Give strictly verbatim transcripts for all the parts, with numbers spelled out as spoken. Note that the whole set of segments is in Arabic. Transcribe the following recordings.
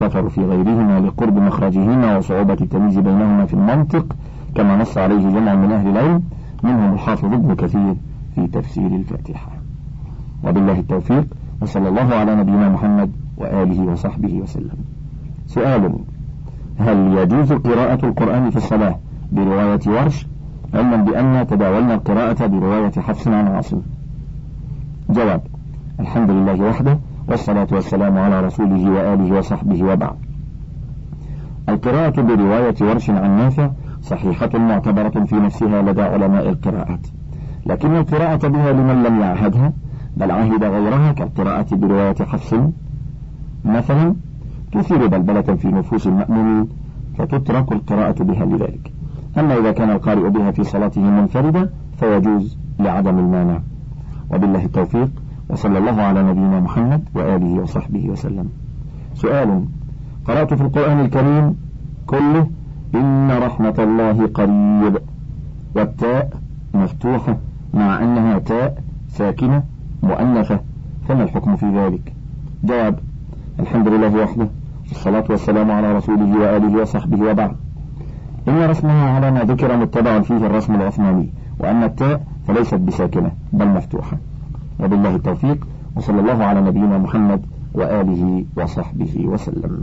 والخطر في غيرهما لقرب مخرجهما وصعوبة التمييز بينهما في المنطق، كما نص عليه جمع من أهل العلم منهم الحافظ ابن كثير في تفسير الفاتحة. وبالله التوفيق، وصلى الله على نبينا محمد وآله وصحبه وسلم. سؤال: هل يجوز قراءة القرآن في الصلاة برواية ورش، علما بأن تداولنا القراءة برواية حفص عن عاصم؟ جواب: الحمد لله وحده، والصلاة والسلام على رسوله وآله وصحبه، وبعد. القراءة برواية ورش عن نافع صحيحة معتبرة في نفسها لدى علماء القراءات، لكن القراءة بها لمن لم يعهدها بل عهد غيرها كالقراءة برواية حفص مثلا تثير بلبلة في نفوس المأمومين، فتترك القراءة بها لذلك. أما إذا كان القارئ بها في صلاته منفردا فيجوز لعدم المانع. وبالله التوفيق، وصلى الله على نبينا محمد وآله وصحبه وسلم. سؤال: قرأت في القرآن الكريم كله إن رحمة الله قريب، والتاء مفتوحة مع أنها تاء ساكنة مؤنثة، فما الحكم في ذلك؟ جواب: الحمد لله وحده، والصلاة والسلام على رسوله وآله وصحبه، وبعد. إن رسمها على ما ذكر متبع فيه الرسم العثماني، وأن التاء فليست بساكنة بل مفتوحة. وبالله التوفيق، وصلى الله على نبينا محمد وآله وصحبه وسلم.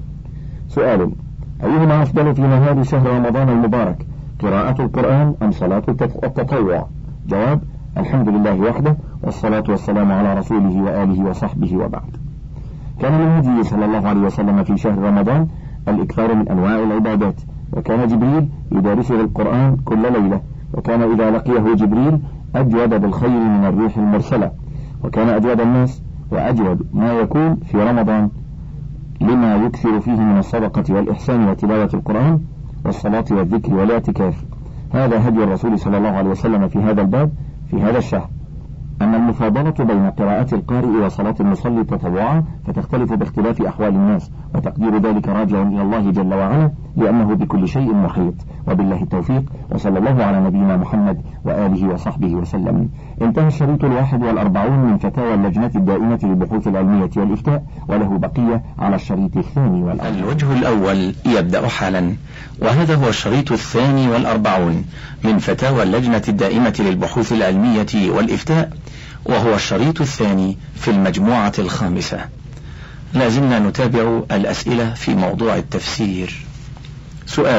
سؤال: أيهما أفضل في نهار شهر رمضان المبارك، قراءة القرآن أم صلاة التطوع؟ جواب: الحمد لله وحده، والصلاة والسلام على رسوله وآله وصحبه، وبعد. كان من هديه صلى الله عليه وسلم في شهر رمضان الإكثار من أنواع العبادات، وكان جبريل يدارسه القرآن كل ليلة، وكان إذا لقيه جبريل أجود بالخير من الريح المرسلة، وكان أجود الناس وأجود ما يكون في رمضان لما يكثر فيه من الصدقة والإحسان وتلاوة القرآن والصلاة والذكر والاعتكاف. هذا هدي الرسول صلى الله عليه وسلم في هذا الباب في هذا الشهر. أما المفاضلة بين قراءة القارئ وصلاة المصلي تطوعا فتختلف باختلاف أحوال الناس، وتقدير ذلك راجع إلى الله جل وعلا، لأنه بكل شيء محيط. وبالله التوفيق، وصلى الله على نبينا محمد وآله وصحبه وسلم. انتهى الشريط الواحد والأربعون من فتاوى اللجنة الدائمة للبحوث العلمية والإفتاء، وله بقية على الشريط الثاني والأربعون. الوجه الأول يبدأ حالا، وهذا هو الشريط الثاني والأربعون من فتاوى اللجنة الدائمة للبحوث العلمية والإفتاء، وهو الشريط الثاني في المجموعة الخامسة. لازلنا نتابع الأسئلة في موضوع التفسير. سؤال: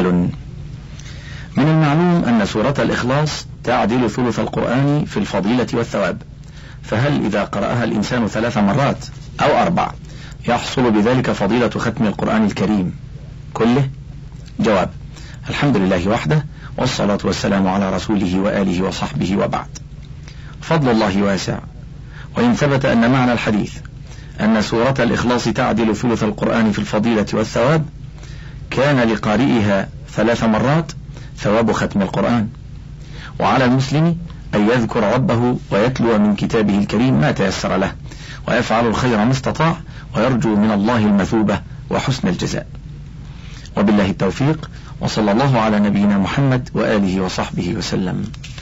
من المعلوم أن سورة الإخلاص تعدل ثلث القرآن في الفضيلة والثواب، فهل إذا قرأها الإنسان ثلاث مرات أو أربع يحصل بذلك فضيلة ختم القرآن الكريم كله؟ جواب: الحمد لله وحده، والصلاة والسلام على رسوله وآله وصحبه، وبعد. فضل الله واسع، وإن ثبت أن معنى الحديث أن سورة الإخلاص تعدل ثلث القرآن في الفضيلة والثواب، كان لقارئها ثلاث مرات ثواب ختم القرآن. وعلى المسلم أن يذكر ربه ويتلو من كتابه الكريم ما تيسر له، ويفعل الخير ما استطاع، ويرجو من الله المثوبة وحسن الجزاء. وبالله التوفيق، وصلى الله على نبينا محمد وآله وصحبه وسلم.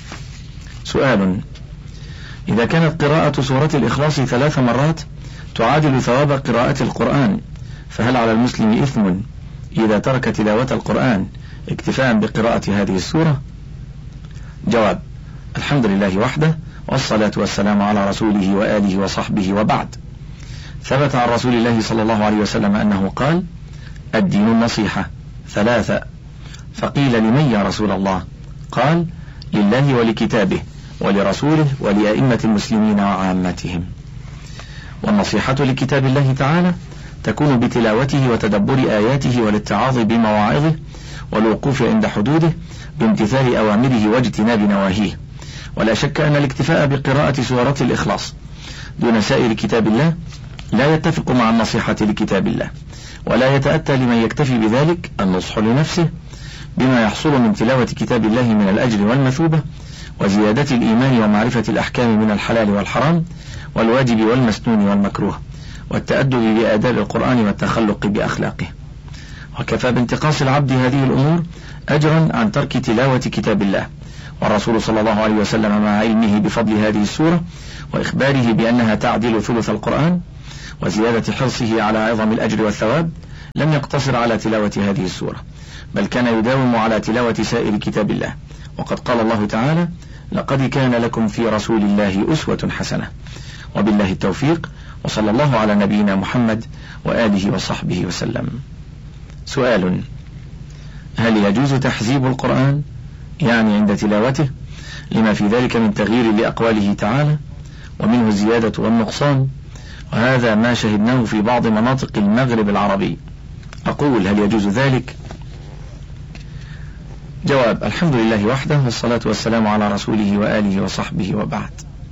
سؤال: إذا كانت قراءة سورة الإخلاص ثلاث مرات تعادل ثواب قراءة القرآن، فهل على المسلم إثم إذا ترك تلاوة القرآن اكتفاء بقراءة هذه السورة؟ جواب: الحمد لله وحده، والصلاة والسلام على رسوله وآله وصحبه، وبعد. ثبت عن رسول الله صلى الله عليه وسلم أنه قال: الدين النصيحة ثلاثة. فقيل: لمن يا رسول الله؟ قال: لله ولكتابه ولرسوله ولأئمة المسلمين وعامتهم. والنصيحة لكتاب الله تعالى تكون بتلاوته وتدبر آياته والاتعاظ بمواعظه والوقوف عند حدوده بامتثال أوامره واجتناب نواهيه. ولا شك أن الاكتفاء بقراءة سورة الإخلاص دون سائر كتاب الله لا يتفق مع النصيحة لكتاب الله، ولا يتأتى لمن يكتفي بذلك النصح لنفسه بما يحصل من تلاوة كتاب الله من الأجر والمثوبة وزيادة الإيمان ومعرفة الأحكام من الحلال والحرام والواجب والمسنون والمكروه والتأدب بآداب القرآن والتخلق بأخلاقه. وكفى بانتقاص العبد هذه الأمور أجرا عن ترك تلاوة كتاب الله. والرسول صلى الله عليه وسلم مع علمه بفضل هذه السورة وإخباره بأنها تعدل ثلث القرآن وزيادة حرصه على عظم الأجر والثواب لم يقتصر على تلاوة هذه السورة، بل كان يداوم على تلاوة سائر كتاب الله، وقد قال الله تعالى: لقد كان لكم في رسول الله أسوة حسنة. وبالله التوفيق، وصلى الله على نبينا محمد وآله وصحبه وسلم. سؤال: هل يجوز تحزيب القرآن يعني عند تلاوته، لما في ذلك من تغيير لأقواله تعالى ومنه الزيادة والنقصان، وهذا ما شهدناه في بعض مناطق المغرب العربي. أقول: هل يجوز ذلك؟ جواب: الحمد لله وحده، والصلاة والسلام على رسوله وآله وصحبه، وبعد.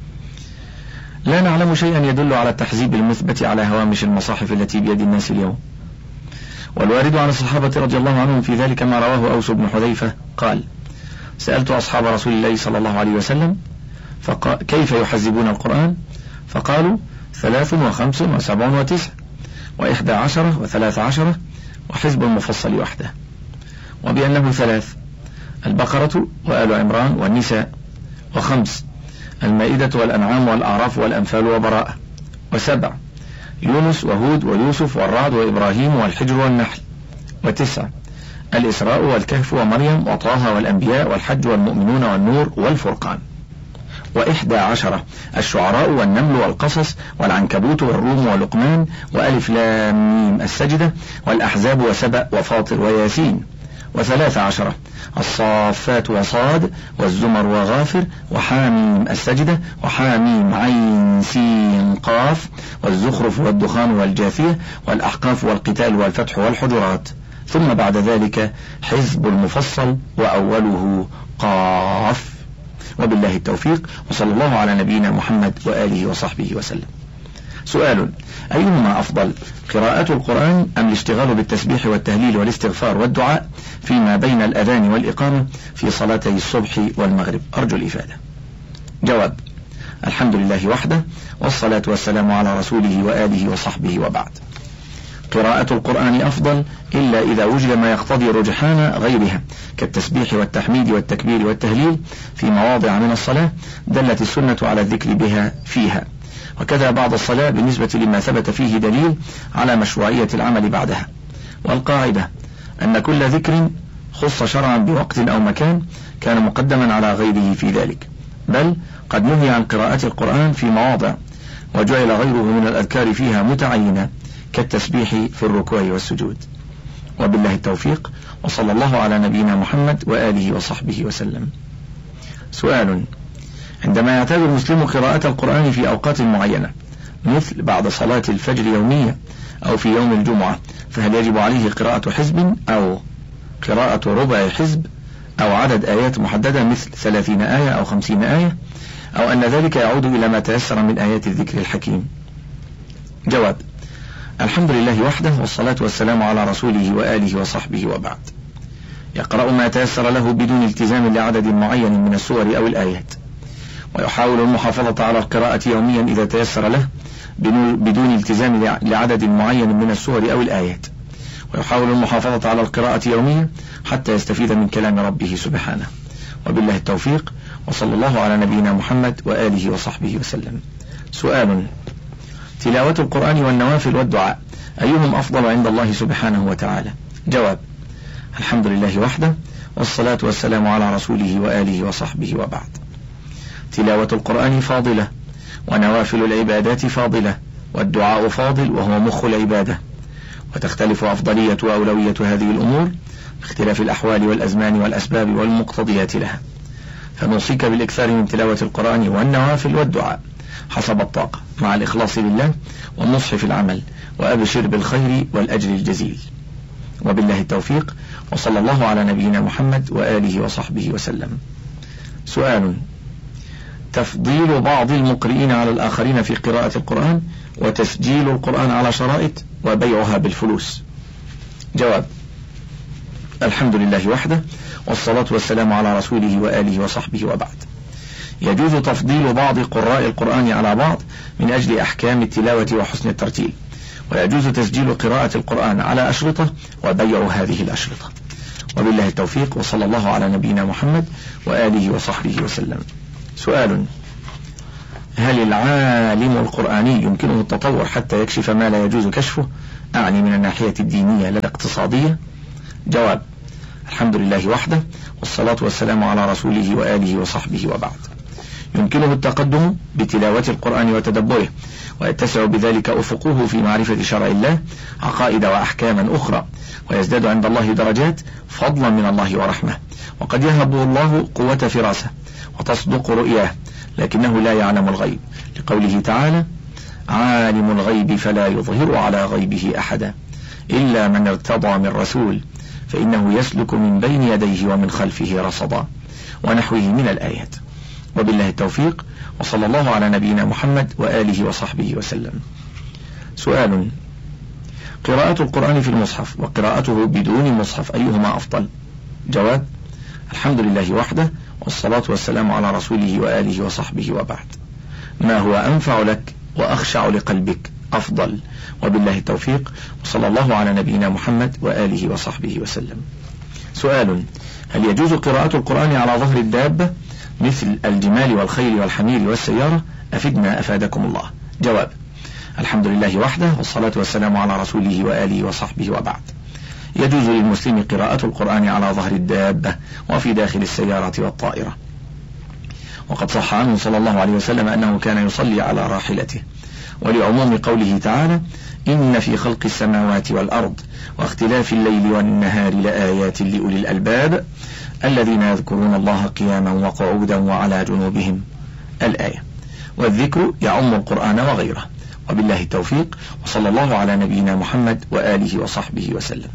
لا نعلم شيئا يدل على التحزيب المثبت على هوامش المصاحف التي بيد الناس اليوم، والوارد عن الصحابة رضي الله عنهم في ذلك ما رواه أوس بن حذيفة قال: سألت أصحاب رسول الله صلى الله عليه وسلم فقال: كيف يحزبون القرآن؟ فقالوا: ثلاث وخمس وسبع وتسع وإحدى عشرة وثلاث عشرة وحزب المفصل وحده، وبأنه ثلاث: البقرة وآل عمران والنساء، وخمس: المائدة والأنعام والأعراف والأنفال وبراءة، وسبع: يونس وهود ويوسف والرعد وإبراهيم والحجر والنحل، وتسع: الإسراء والكهف ومريم وطه والأنبياء والحج والمؤمنون والنور والفرقان، وإحدى عشرة: الشعراء والنمل والقصص والعنكبوت والروم ولقمان وألف لام ميم السجدة والأحزاب وسبأ وفاطر وياسين، وثلاث عشرة: الصافات وصاد والزمر وغافر وحاميم السجدة وحاميم عين سين قاف والزخرف والدخان والجاثية والأحقاف والقتال والفتح والحجرات، ثم بعد ذلك حزب المفصل وأوله قاف. وبالله التوفيق، وصلى الله على نبينا محمد وآله وصحبه وسلم. سؤال: أيهما أفضل، قراءة القرآن أم الاشتغال بالتسبيح والتهليل والاستغفار والدعاء فيما بين الأذان والإقامة في صلاتي الصبح والمغرب؟ أرجو الإفادة. جواب: الحمد لله وحده، والصلاة والسلام على رسوله وآله وصحبه، وبعد. قراءة القرآن أفضل إلا إذا وجد ما يقتضي رجحان غيرها كالتسبيح والتحميد والتكبير والتهليل في مواضع من الصلاة دلت السنة على الذكر بها فيها، وكذا بعد الصلاة بالنسبة لما ثبت فيه دليل على مشروعية العمل بعدها. والقاعدة أن كل ذكر خص شرعا بوقت أو مكان كان مقدما على غيره في ذلك، بل قد نهي عن قراءة القرآن في مواضع وجعل غيره من الأذكار فيها متعينة كالتسبيح في الركوع والسجود. وبالله التوفيق، وصلى الله على نبينا محمد وآله وصحبه وسلم. سؤال: عندما يعتاد المسلم قراءة القرآن في أوقات معينة مثل بعد صلاة الفجر يومية أو في يوم الجمعة، فهل يجب عليه قراءة حزب أو قراءة ربع حزب أو عدد آيات محددة مثل ثلاثين آية أو خمسين آية، أو أن ذلك يعود إلى ما تيسر من آيات الذكر الحكيم؟ جواب: الحمد لله وحده، والصلاة والسلام على رسوله وآله وصحبه، وبعد. يقرأ ما تيسر له بدون التزام لعدد معين من السور أو الآيات، ويحاول المحافظة على القراءة يوميا إذا تيسر له بدون التزام لعدد معين من السور أو الآيات، ويحاول المحافظة على القراءة يوميا حتى يستفيد من كلام ربه سبحانه. وبالله التوفيق، وصلى الله على نبينا محمد وآله وصحبه وسلم. سؤال: تلاوة القرآن والنوافل والدعاء أيهم أفضل عند الله سبحانه وتعالى؟ جواب: الحمد لله وحده، والصلاة والسلام على رسوله وآله وصحبه، وبعد. تلاوة القرآن فاضلة، ونوافل العبادات فاضلة، والدعاء فاضل وهو مخ العبادة، وتختلف أفضلية وأولوية هذه الأمور باختلاف الأحوال والأزمان والأسباب والمقتضيات لها، فنوصيك بالإكثار من تلاوة القرآن والنوافل والدعاء حسب الطاقة مع الإخلاص لله والنصح في العمل، وأبشر بالخير والأجر الجزيل. وبالله التوفيق، وصلى الله على نبينا محمد وآله وصحبه وسلم. سؤال: تفضيل بعض المقرئين على الآخرين في قراءة القرآن، وتسجيل القرآن على شرائط وبيعها بالفلوس. جواب: الحمد لله وحده، والصلاة والسلام على رسوله وآله وصحبه، وبعد. يجوز تفضيل بعض قراء القرآن على بعض من أجل أحكام التلاوة وحسن الترتيل، ويجوز تسجيل قراءة القرآن على أشرطة وبيع هذه الأشرطة. وبالله التوفيق، وصلى الله على نبينا محمد وآله وصحبه وسلم. سؤال: هل العالم القرآني يمكنه التطور حتى يكشف ما لا يجوز كشفه، أعني من الناحية الدينية لا الاقتصادية؟ جواب: الحمد لله وحده، والصلاة والسلام على رسوله وآله وصحبه وبعد. يمكنه التقدم بتلاوة القرآن وتدبره، ويتسع بذلك أفقه في معرفة شرع الله، عقائد وأحكاما أخرى، ويزداد عند الله درجات فضلا من الله ورحمة، وقد يهب الله قوة فراسة وتصدق رؤياه، لكنه لا يعلم الغيب، لقوله تعالى: عالم الغيب فلا يظهر على غيبه أحدا إلا من ارتضى من رسول فإنه يسلك من بين يديه ومن خلفه رصدا، ونحوه من الآيات. وبالله التوفيق، وصلى الله على نبينا محمد وآله وصحبه وسلم. سؤال: قراءة القرآن في المصحف وقراءته بدون المصحف أيهما أفضل؟ جواب: الحمد لله وحده، والصلاة والسلام على رسوله وآله وصحبه وبعد. ما هو أنفع لك وأخشع لقلبك أفضل؟ وبالله التوفيق، وصلى الله على نبينا محمد وآله وصحبه وسلم. سؤال: هل يجوز قراءة القرآن على ظهر الدابة مثل الجمال والخيل والحمير والسيارة؟ أفدنا أفادكم الله. جواب: الحمد لله وحده، والصلاة والسلام على رسوله وآله وصحبه وبعد. يجوز للمسلم قراءة القرآن على ظهر الدابة وفي داخل السيارة والطائرة، وقد صح عنه صلى الله عليه وسلم أنه كان يصلي على راحلته، ولعموم قوله تعالى: إن في خلق السماوات والأرض واختلاف الليل والنهار لآيات لأولي الألباب الذين يذكرون الله قياما وقعودا وعلى جنوبهم، الآية. والذكر يعم القرآن وغيره. وبالله التوفيق، وصلى الله على نبينا محمد وآله وصحبه وسلم.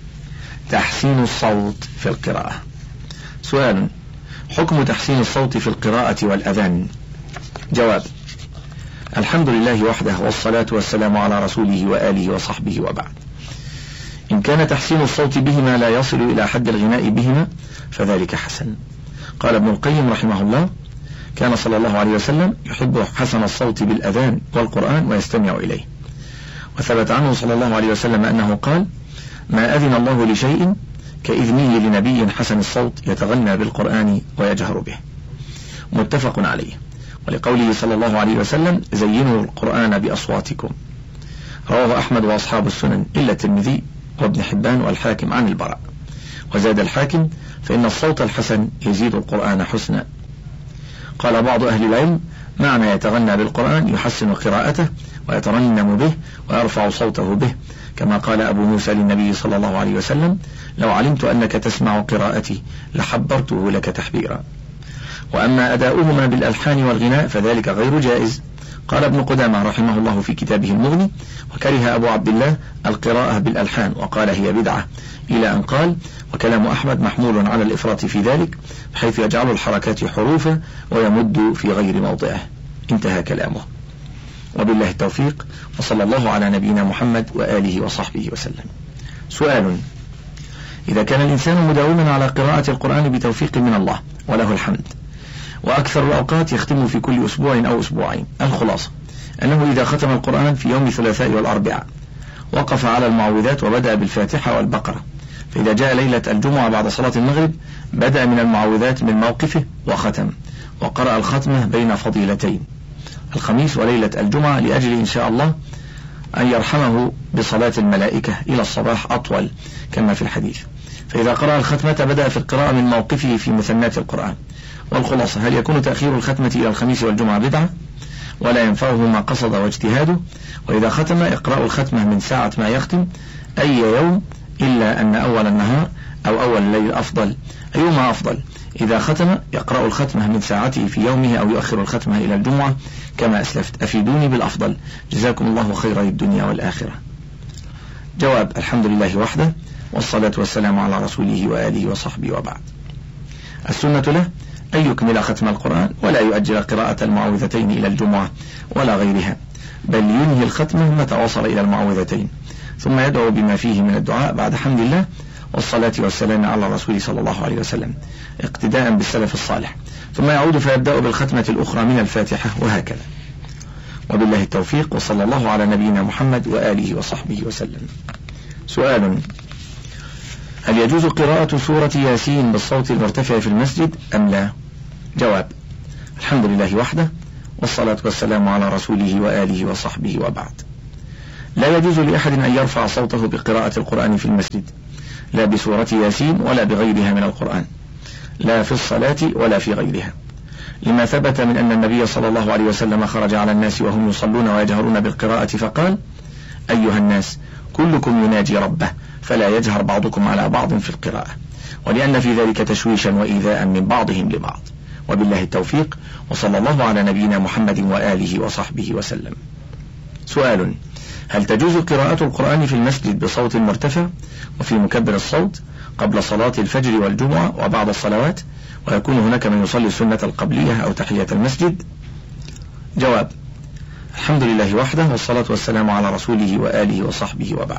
تحسين الصوت في القراءة. سؤال: حكم تحسين الصوت في القراءة والأذان؟ جواب: الحمد لله وحده، والصلاة والسلام على رسوله وآله وصحبه وبعد. إن كان تحسين الصوت بهما لا يصل إلى حد الغناء بهما فذلك حسن. قال ابن القيم رحمه الله: كان صلى الله عليه وسلم يحب حسن الصوت بالأذان والقرآن ويستمع إليه. وثبت عنه صلى الله عليه وسلم أنه قال: ما أذن الله لشيء كإذنه لنبي حسن الصوت يتغنى بالقرآن ويجهر به. متفق عليه. ولقوله صلى الله عليه وسلم: زينوا القرآن بأصواتكم. رواه أحمد وأصحاب السنن إلا الترمذي وابن حبان والحاكم عن البراء. وزاد الحاكم: فإن الصوت الحسن يزيد القرآن حسنا. قال بعض أهل العلم: معنى يتغنى بالقرآن يحسن قراءته ويترنم به ويرفع صوته به، كما قال أبو موسى للنبي صلى الله عليه وسلم: لو علمت أنك تسمع قراءتي لحبرته لك تحبيرا. وأما أداؤهما بالألحان والغناء فذلك غير جائز. قال ابن قدامة رحمه الله في كتابه المغني: وكره أبو عبد الله القراءة بالألحان وقال هي بدعة، إلى أن قال: وكلام أحمد محمول على الإفراط في ذلك، بحيث يجعل الحركات حروفا ويمد في غير موضعه. انتهى كلامه. وبالله التوفيق، وصلى الله على نبينا محمد وآله وصحبه وسلم. سؤال: إذا كان الإنسان مداوما على قراءة القرآن بتوفيق من الله وله الحمد، وأكثر الأوقات يختم في كل أسبوع أو أسبوعين، الخلاصة أنه إذا ختم القرآن في يوم الثلاثاء والأربعاء وقف على المعوذات وبدأ بالفاتحة والبقرة، فإذا جاء ليلة الجمعة بعد صلاة المغرب بدأ من المعوذات من موقفه وختم، وقرأ الختمة بين فضيلتين الخميس وليلة الجمعة، لأجل إن شاء الله أن يرحمه بصلاة الملائكة إلى الصباح أطول كما في الحديث. فإذا قرأ الختمة بدأ في القراءة من موقفه في مثنات القرآن. والخلاصة: هل يكون تأخير الختمة إلى الخميس والجمعة بدعة ولا ينفعه ما قصد واجتهاده؟ وإذا ختم يقرأ الختمة من ساعة ما يختم أي يوم، إلا أن أول النهار أو أول الليل أفضل. أيهما أفضل؟ إذا ختم يقرأ الختمة من ساعته في يومه أو يؤخر الختمة إلى الجمعة كما أسلفت. أفيدوني بالأفضل، جزاكم الله خيري الدنيا والآخرة. جواب: الحمد لله وحده، والصلاة والسلام على رسوله وآله وصحبه وبعد. السنة له أن يكمل ختم القرآن ولا يؤجل قراءة المعوذتين إلى الجمعة ولا غيرها، بل ينهي الختمة متى وصل إلى المعوذتين، ثم يدعو بما فيه من الدعاء بعد حمد الله والصلاة والسلام على الرسول صلى الله عليه وسلم اقتداء بالسلف الصالح، ثم يعود فيبدأ بالختمة الأخرى من الفاتحة، وهكذا. وبالله التوفيق، وصلى الله على نبينا محمد وآله وصحبه وسلم. سؤال: هل يجوز قراءة سورة ياسين بالصوت المرتفع في المسجد أم لا؟ جواب: الحمد لله وحده، والصلاة والسلام على رسوله وآله وصحبه وبعد. لا يجوز لأحد أن يرفع صوته بقراءة القرآن في المسجد، لا بسورة ياسين ولا بغيرها من القرآن، لا في الصلاة ولا في غيرها، لما ثبت من أن النبي صلى الله عليه وسلم خرج على الناس وهم يصلون ويجهرون بالقراءة فقال: أيها الناس كلكم يناجي ربه فلا يجهر بعضكم على بعض في القراءة، ولأن في ذلك تشويشا وإيذاء من بعضهم لبعض. وبالله التوفيق، وصلى الله على نبينا محمد وآله وصحبه وسلم. سؤال: هل تجوز قراءة القرآن في المسجد بصوت مرتفع وفي مكبر الصوت قبل صلاة الفجر والجمعة وبعد الصلوات، ويكون هناك من يصلي السنة القبلية أو تحية المسجد؟ جواب: الحمد لله وحده، والصلاة والسلام على رسوله وآله وصحبه وبعد.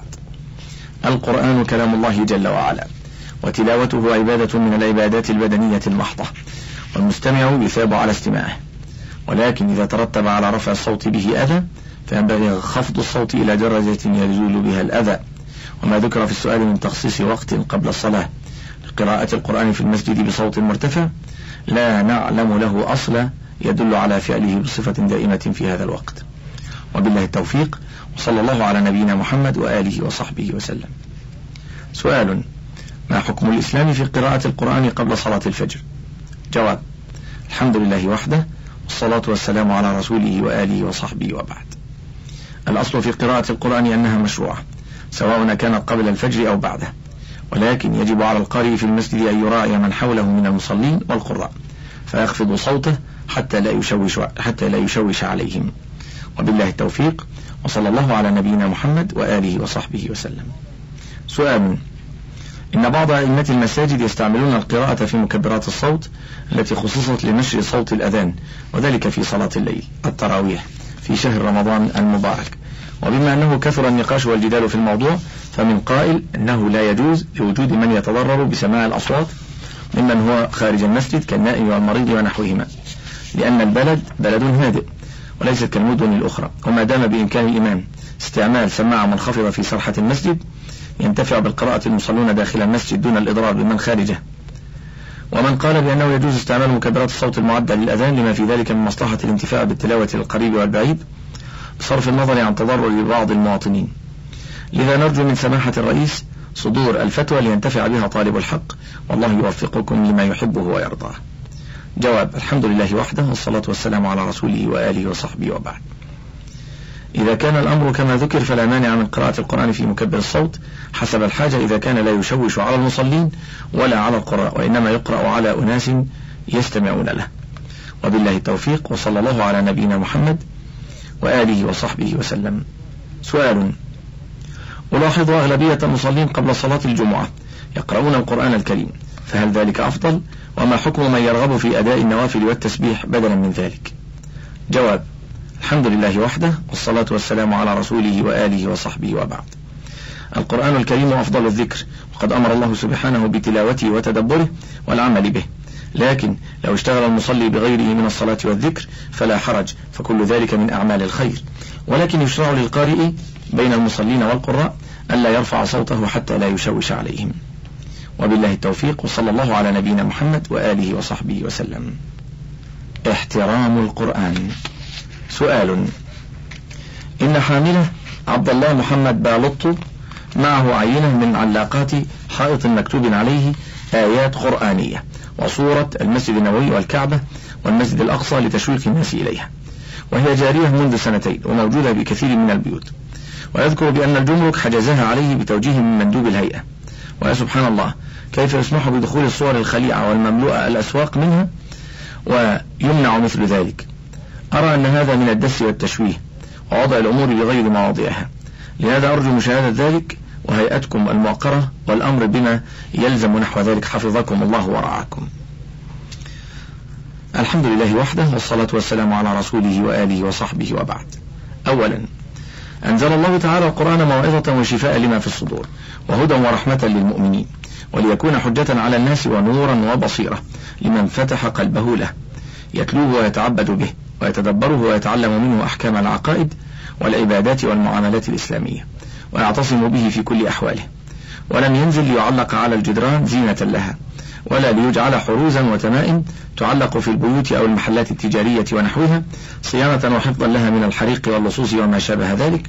القرآن كلام الله جل وعلا، وتلاوته عبادة من العبادات البدنية المحضة، والمستمع يثاب على استماعه، ولكن إذا ترتب على رفع الصوت به أذى فينبغي خفض الصوت إلى درجة يزول بها الأذى. وما ذكر في السؤال من تخصيص وقت قبل الصلاة لقراءة القرآن في المسجد بصوت مرتفع لا نعلم له أصلا يدل على فعله بصفة دائمة في هذا الوقت. وبالله التوفيق، وصلى الله على نبينا محمد وآله وصحبه وسلم. سؤال: ما حكم الإسلام في قراءة القرآن قبل صلاة الفجر؟ جواب: الحمد لله وحده، والصلاة والسلام على رسوله وآله وصحبه وبعد. الأصل في قراءة القرآن أنها مشروعة، سواء كانت قبل الفجر أو بعده، ولكن يجب على القارئ في المسجد أن يراعي من حوله من المصلين والقراء فيخفض صوته حتى لا يشوش حتى لا يشوش عليهم. وبالله التوفيق، وصلى الله على نبينا محمد وآله وصحبه وسلم. سؤال: إن بعض أئمة المساجد يستعملون القراءة في مكبرات الصوت التي خصصت لنشر صوت الأذان، وذلك في صلاة الليل التراويح في شهر رمضان المبارك. وبما أنه كثر النقاش والجدال في الموضوع، فمن قائل أنه لا يجوز لوجود من يتضرر بسماع الأصوات ممن هو خارج المسجد كالنائم والمريض ونحوهما، لأن البلد بلد هادئ وليست كالمدن الأخرى، وما دام بإمكان الإمام استعمال سماعة منخفضة في سرحة المسجد ينتفع بالقراءة المصلون داخل المسجد دون الإضرار بمن خارجه. ومن قال بأنه يجوز استعمال مكبرات الصوت المعدة للأذان لما في ذلك من مصلحة الانتفاع بالتلاوة للقريب والبعيد بصرف النظر عن تضرر بعض المواطنين. لذا نرجو من سماحة الرئيس صدور الفتوى لينتفع بها طالب الحق، والله يوفقكم لما يحبه ويرضاه. جواب: الحمد لله وحده، والصلاة والسلام على رسوله وآله وصحبه وبعد. إذا كان الأمر كما ذكر فلا مانع من قراءة القرآن في مكبر الصوت حسب الحاجة، إذا كان لا يشوش على المصلين ولا على القراء، وإنما يقرأ على أناس يستمعون له. وبالله التوفيق، وصلى الله على نبينا محمد وآله وصحبه وسلم. سؤال: ألاحظ أغلبية المصلين قبل صلاة الجمعة يقرؤون القرآن الكريم، فهل ذلك أفضل؟ وما حكم من يرغب في أداء النوافل والتسبيح بدلا من ذلك؟ جواب: الحمد لله وحده، والصلاة والسلام على رسوله وآله وصحبه وبعد. القرآن الكريم أفضل الذكر، وقد أمر الله سبحانه بتلاوته وتدبره والعمل به، لكن لو اشتغل المصلي بغيره من الصلاة والذكر فلا حرج، فكل ذلك من أعمال الخير، ولكن يشرع للقارئ بين المصلين والقراء ألا يرفع صوته حتى لا يشوش عليهم. وبالله التوفيق، وصلى الله على نبينا محمد وآله وصحبه وسلم. احترام القرآن. سؤال: إن حامله عبد الله محمد بالطو معه عينة من علاقات حائط مكتوب عليه آيات قرآنية وصورة المسجد النبوي والكعبة والمسجد الأقصى لتشويق الناس إليها، وهي جارية منذ سنتين وموجودة بكثير من البيوت، ويذكر بأن الجمرك حجزها عليه بتوجيه من مندوب الهيئة. ويا سبحان الله، كيف يسمح بدخول الصور الخليعة والمملوءة الأسواق منها ويمنع مثل ذلك؟ أرى أن هذا من الدس والتشويه ووضع الأمور بغير مواضعها، لهذا أرجو مشاهدة ذلك وهيئتكم الموقرة والأمر بما يلزم نحو ذلك، حفظكم الله ورعاكم. الحمد لله وحده، والصلاة والسلام على رسوله وآله وصحبه وبعد. أولا، أنزل الله تعالى القرآن موعظة وشفاء لما في الصدور وهدى ورحمة للمؤمنين، وليكون حجة على الناس ونورا وبصيرة لمن فتح قلبه له، يتلوه ويتعبد به ويتدبره ويتعلم منه أحكام العقائد والعبادات والمعاملات الإسلامية، ويعتصم به في كل أحواله، ولم ينزل ليعلق على الجدران زينة لها، ولا ليجعل حروزا وتمائم تعلق في البيوت أو المحلات التجارية ونحوها صيانة وحفظا لها من الحريق واللصوص وما شابه ذلك،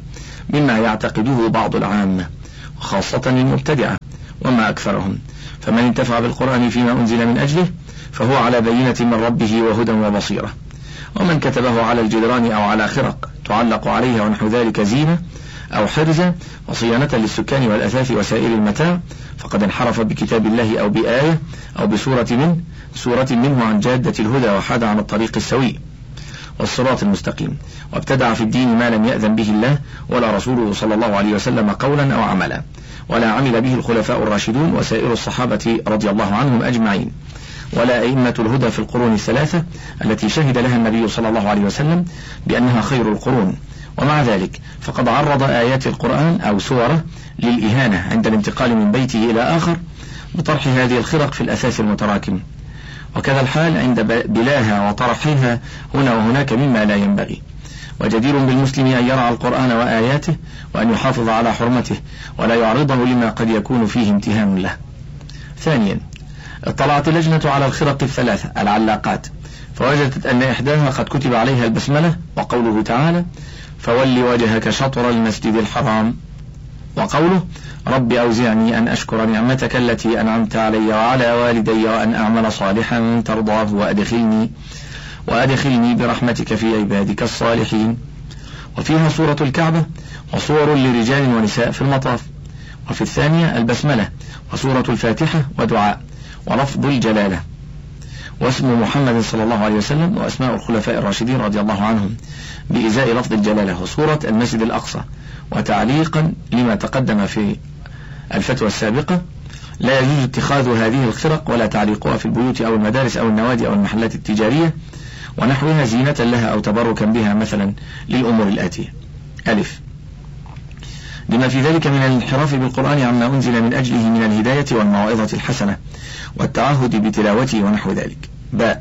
مما يعتقده بعض العامة وخاصة المبتدعة وما أكثرهم. فمن انتفع بالقرآن فيما أنزل من أجله فهو على بينة من ربه وهدى وبصيرة، ومن كتبه على الجدران أو على خرق تعلق عليها ونحو ذلك زينة أو حرزة وصيانة للسكان والأثاث وسائر المتاع فقد انحرف بكتاب الله أو بآية أو بسورة منه سورة منه عن جادة الهدى وحاد عن الطريق السوي والصراط المستقيم، وابتدع في الدين ما لم يأذن به الله ولا رسوله صلى الله عليه وسلم قولا أو عملا، ولا عمل به الخلفاء الراشدون وسائر الصحابة رضي الله عنهم أجمعين، ولا أئمة الهدى في القرون الثلاثة التي شهد لها النبي صلى الله عليه وسلم بأنها خير القرون. ومع ذلك فقد عرض آيات القرآن أو سوره للإهانة عند الانتقال من بيته إلى آخر بطرح هذه الخرق في الأثاث المتراكم، وكذا الحال عند بلاها وطرحها هنا وهناك مما لا ينبغي. وجدير بالمسلم أن يرعى القرآن وآياته وأن يحافظ على حرمته ولا يعرضه لما قد يكون فيه امتهان له. ثانيا، اطلعت اللجنة على الخرق الثلاثة العلاقات فوجدت أن إحداها قد كتب عليها البسملة وقوله تعالى فول وجهك شطر المسجد الحرام، وقوله رب أوزعني أن أشكر نعمتك التي أنعمت علي وعلى والدي وأن أعمل صالحا ترضاه وأدخلني وأدخلني برحمتك في عبادك الصالحين. وفيها سورة الكعبة وصور لرجال ونساء في المطاف. وفي الثانية البسملة وسورة الفاتحة ودعاء ولفظ الجلالة واسم محمد صلى الله عليه وسلم وأسماء الخلفاء الراشدين رضي الله عنهم بإزاء لفظ الجلالة وسورة المسجد الأقصى. وتعليقا لما تقدم في الفتوى السابقة، لا يجوز اتخاذ هذه الخرق ولا تعليقها في البيوت أو المدارس أو النوادي أو المحلات التجارية ونحوها زينة لها أو تبركا بها مثلا للأمور الآتية: ألف، لما في ذلك من الانحراف بالقرآن عما أنزل من أجله من الهداية والموعظة الحسنة والتعهد بتلاوته ونحو ذلك. باء،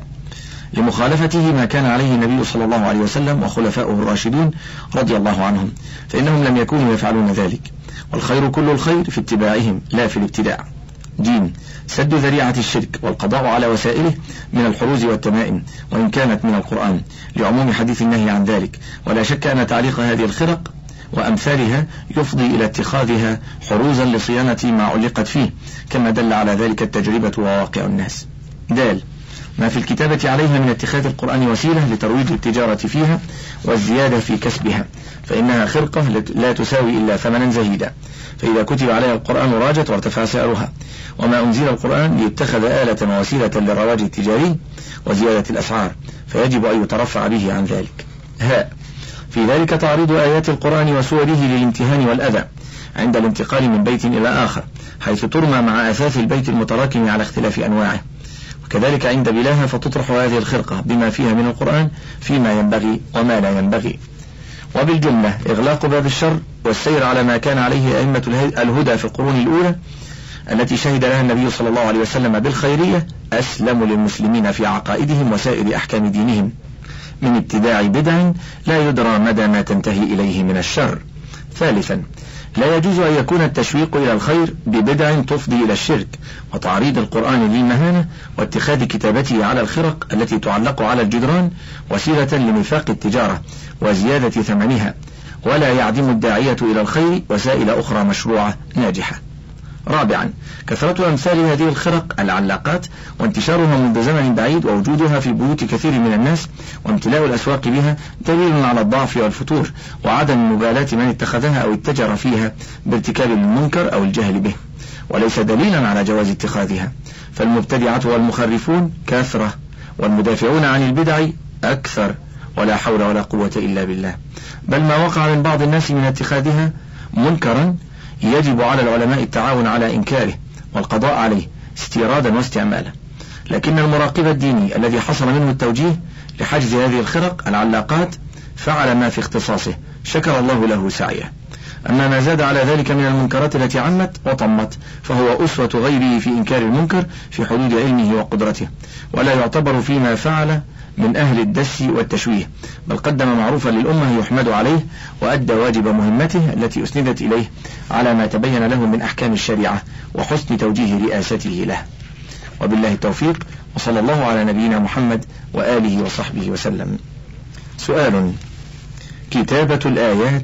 لمخالفته ما كان عليه النبي صلى الله عليه وسلم وخلفاؤه الراشدون رضي الله عنهم، فإنهم لم يكونوا يفعلون ذلك، والخير كل الخير في اتباعهم لا في الابتداع. جيم، سد ذريعة الشرك والقضاء على وسائله من الحروز والتمائم وإن كانت من القرآن لعموم حديث النهي عن ذلك، ولا شك أن تعليق هذه الخرق وأمثالها يفضي إلى اتخاذها حروزا لصيانة ما علقت فيه كما دل على ذلك التجربة وواقع الناس. دال، ما في الكتابة عليها من اتخاذ القرآن وسيلة لترويج التجارة فيها والزيادة في كسبها، فإنها خرقة لا تساوي إلا ثمنا زهيدا، فإذا كتب عليها القرآن راجت وارتفع سعرها، وما أنزل القرآن ليتخذ آلة ووسيلة للرواج التجاري وزيادة الأسعار، فيجب أن يترفع به عن ذلك. هاء، في ذلك تعريض آيات القرآن وسوره للامتهان والأذى عند الانتقال من بيت إلى آخر، حيث ترمى مع أثاث البيت المتراكم على اختلاف أنواعه، وكذلك عند بلاها فتطرح هذه الخرقة بما فيها من القرآن فيما ينبغي وما لا ينبغي. وبالجملة إغلاق باب الشر والسير على ما كان عليه أئمة الهدى في القرون الأولى التي شهد لها النبي صلى الله عليه وسلم بالخيرية أسلم للمسلمين في عقائدهم وسائر أحكام دينهم من ابتداع بدع لا يدرى مدى ما تنتهي إليه من الشر. ثالثا، لا يجوز أن يكون التشويق إلى الخير ببدع تفضي إلى الشرك وتعريض القرآن للمهانة واتخاذ كتابته على الخرق التي تعلق على الجدران وسيلة لنفاق التجارة وزيادة ثمنها، ولا يعدم الداعية إلى الخير وسائل أخرى مشروعة ناجحة. رابعا، كثرة أمثال هذه الخرق العلاقات وانتشارها منذ زمن بعيد ووجودها في بيوت كثير من الناس وامتلاء الأسواق بها دليل على الضعف والفتور وعدم مبالاة من اتخذها أو اتجر فيها بارتكاب المنكر أو الجهل به، وليس دليلا على جواز اتخاذها، فالمبتدعة والمخرفون كثرة والمدافعون عن البدع أكثر، ولا حول ولا قوة إلا بالله. بل ما وقع من بعض الناس من اتخاذها منكرا يجب على العلماء التعاون على إنكاره والقضاء عليه استيرادا واستعمالا، لكن المراقب الديني الذي حصل منه التوجيه لحجز هذه الخرق العلاقات فعل ما في اختصاصه شكر الله له سعيه. أما ما زاد على ذلك من المنكرات التي عمت وطمت فهو أسوة غيره في إنكار المنكر في حدود علمه وقدرته، ولا يعتبر فيما فعل من أهل الدس والتشويه، بل قدم معروفا للأمة يحمد عليه وأدى واجب مهمته التي أسندت إليه على ما تبين له من أحكام الشريعة وحسن توجيه رئاسته له. وبالله التوفيق، وصلى الله على نبينا محمد وآله وصحبه وسلم. سؤال: كتابة الآيات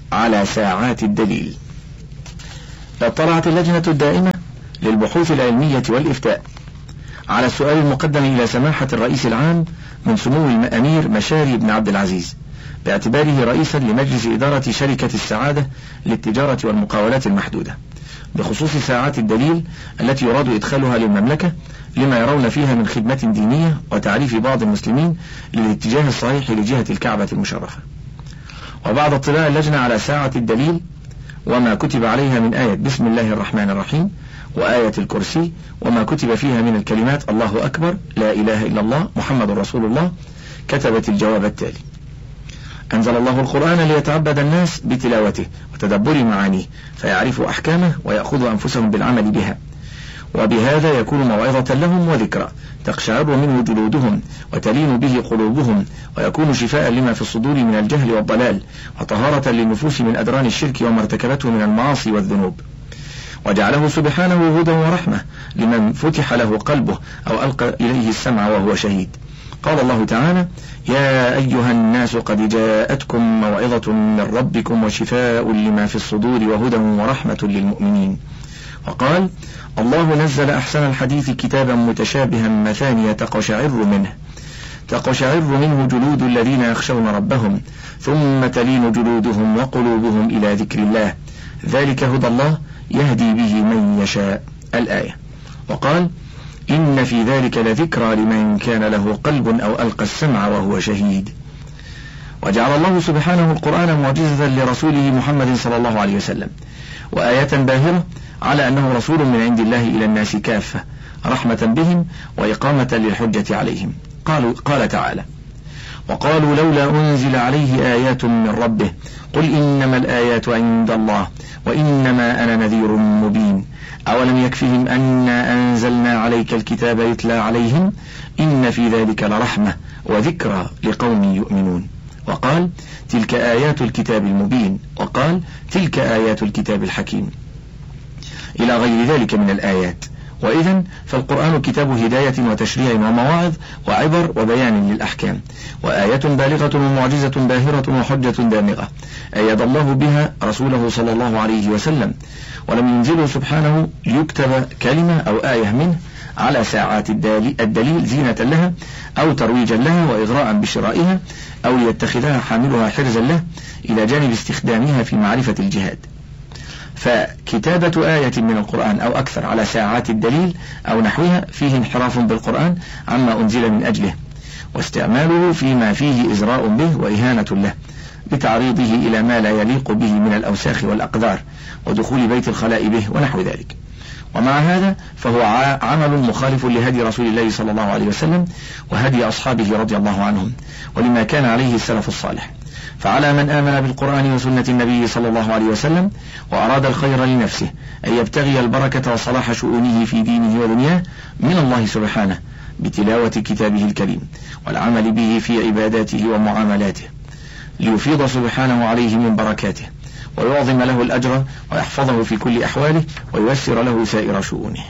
على ساعات الدليل. اطلعت اللجنة الدائمة للبحوث العلمية والإفتاء على السؤال المقدم إلى سماحة الرئيس العام من سمو الأمير مشاري بن عبد العزيز باعتباره رئيسا لمجلس إدارة شركة السعادة للتجارة والمقاولات المحدودة بخصوص ساعات الدليل التي يراد إدخالها للمملكة لما يرون فيها من خدمة دينية وتعريف بعض المسلمين للاتجاه الصحيح لجهة الكعبة المشرفة. وبعد اطلاع اللجنة على ساعة الدليل وما كتب عليها من آية بسم الله الرحمن الرحيم وآية الكرسي وما كتب فيها من الكلمات الله أكبر لا إله إلا الله محمد رسول الله، كتبت الجواب التالي: أنزل الله القرآن ليتعبد الناس بتلاوته وتدبر معانيه فيعرفوا أحكامه ويأخذوا أنفسهم بالعمل بها، وبهذا يكون موعظة لهم وذكرى تقشعر منه جلودهم وتلين به قلوبهم، ويكون شفاء لما في الصدور من الجهل والضلال وطهارة للنفوس من أدران الشرك وما ارتكبته من المعاصي والذنوب. وجعله سبحانه هدى ورحمة لمن فتح له قلبه أو ألقى إليه السمع وهو شهيد. قال الله تعالى: يا أيها الناس قد جاءتكم موعظة من ربكم وشفاء لما في الصدور وهدى ورحمة للمؤمنين. وقال: الله نزل أحسن الحديث كتابا متشابها مثانية تقشعر منه تقشعر منه جلود الذين يخشون ربهم ثم تلين جلودهم وقلوبهم إلى ذكر الله ذلك هدى الله يهدي به من يشاء. الآية. وقال: إن في ذلك لذكرى لمن كان له قلب أو ألقى السمع وهو شهيد. وجعل الله سبحانه القرآن معجزة لرسوله محمد صلى الله عليه وسلم وآية باهرة على أنه رسول من عند الله إلى الناس كافة رحمة بهم وإقامة للحجة عليهم. قالوا قال تعالى: وقالوا لولا أنزل عليه آيات من ربه قل إنما الآيات عند الله وإنما أنا نذير مبين أولم يكفهم أنا أنزلنا عليك الكتاب يتلى عليهم إن في ذلك لرحمة وذكرى لقوم يؤمنون. وقال: تلك آيات الكتاب المبين. وقال: تلك آيات الكتاب الحكيم، إلى غير ذلك من الآيات. وإذن فالقرآن كتاب هداية وتشريع ومواعظ وعبر وبيان للأحكام، وآية بالغة ومعجزة باهرة وحجة دامغة أيد الله بها رسوله صلى الله عليه وسلم، ولم ينزله سبحانه ليكتب كلمة أو آية منه على ساعات الدليل زينة لها أو ترويجا لها وإغراء بشرائها أو ليتخذها حاملها حرزا له إلى جانب استخدامها في معرفة الجهاد. فكتابة آية من القرآن أو أكثر على ساعات الدليل أو نحوها فيه انحراف بالقرآن عما أنزل من أجله، واستعماله فيما فيه إزراء به وإهانة له بتعريضه إلى ما لا يليق به من الأوساخ والأقذار ودخول بيت الخلاء به ونحو ذلك. ومع هذا فهو عمل مخالف لهدي رسول الله صلى الله عليه وسلم وهدي أصحابه رضي الله عنهم ولما كان عليه السلف الصالح. فعلى من آمن بالقرآن وسنة النبي صلى الله عليه وسلم وأراد الخير لنفسه أن يبتغي البركة وصلاح شؤونه في دينه ودنياه من الله سبحانه بتلاوة كتابه الكريم والعمل به في عباداته ومعاملاته ليفيض سبحانه عليه من بركاته ويعظم له الأجر ويحفظه في كل أحواله وييسر له سائر شؤونه.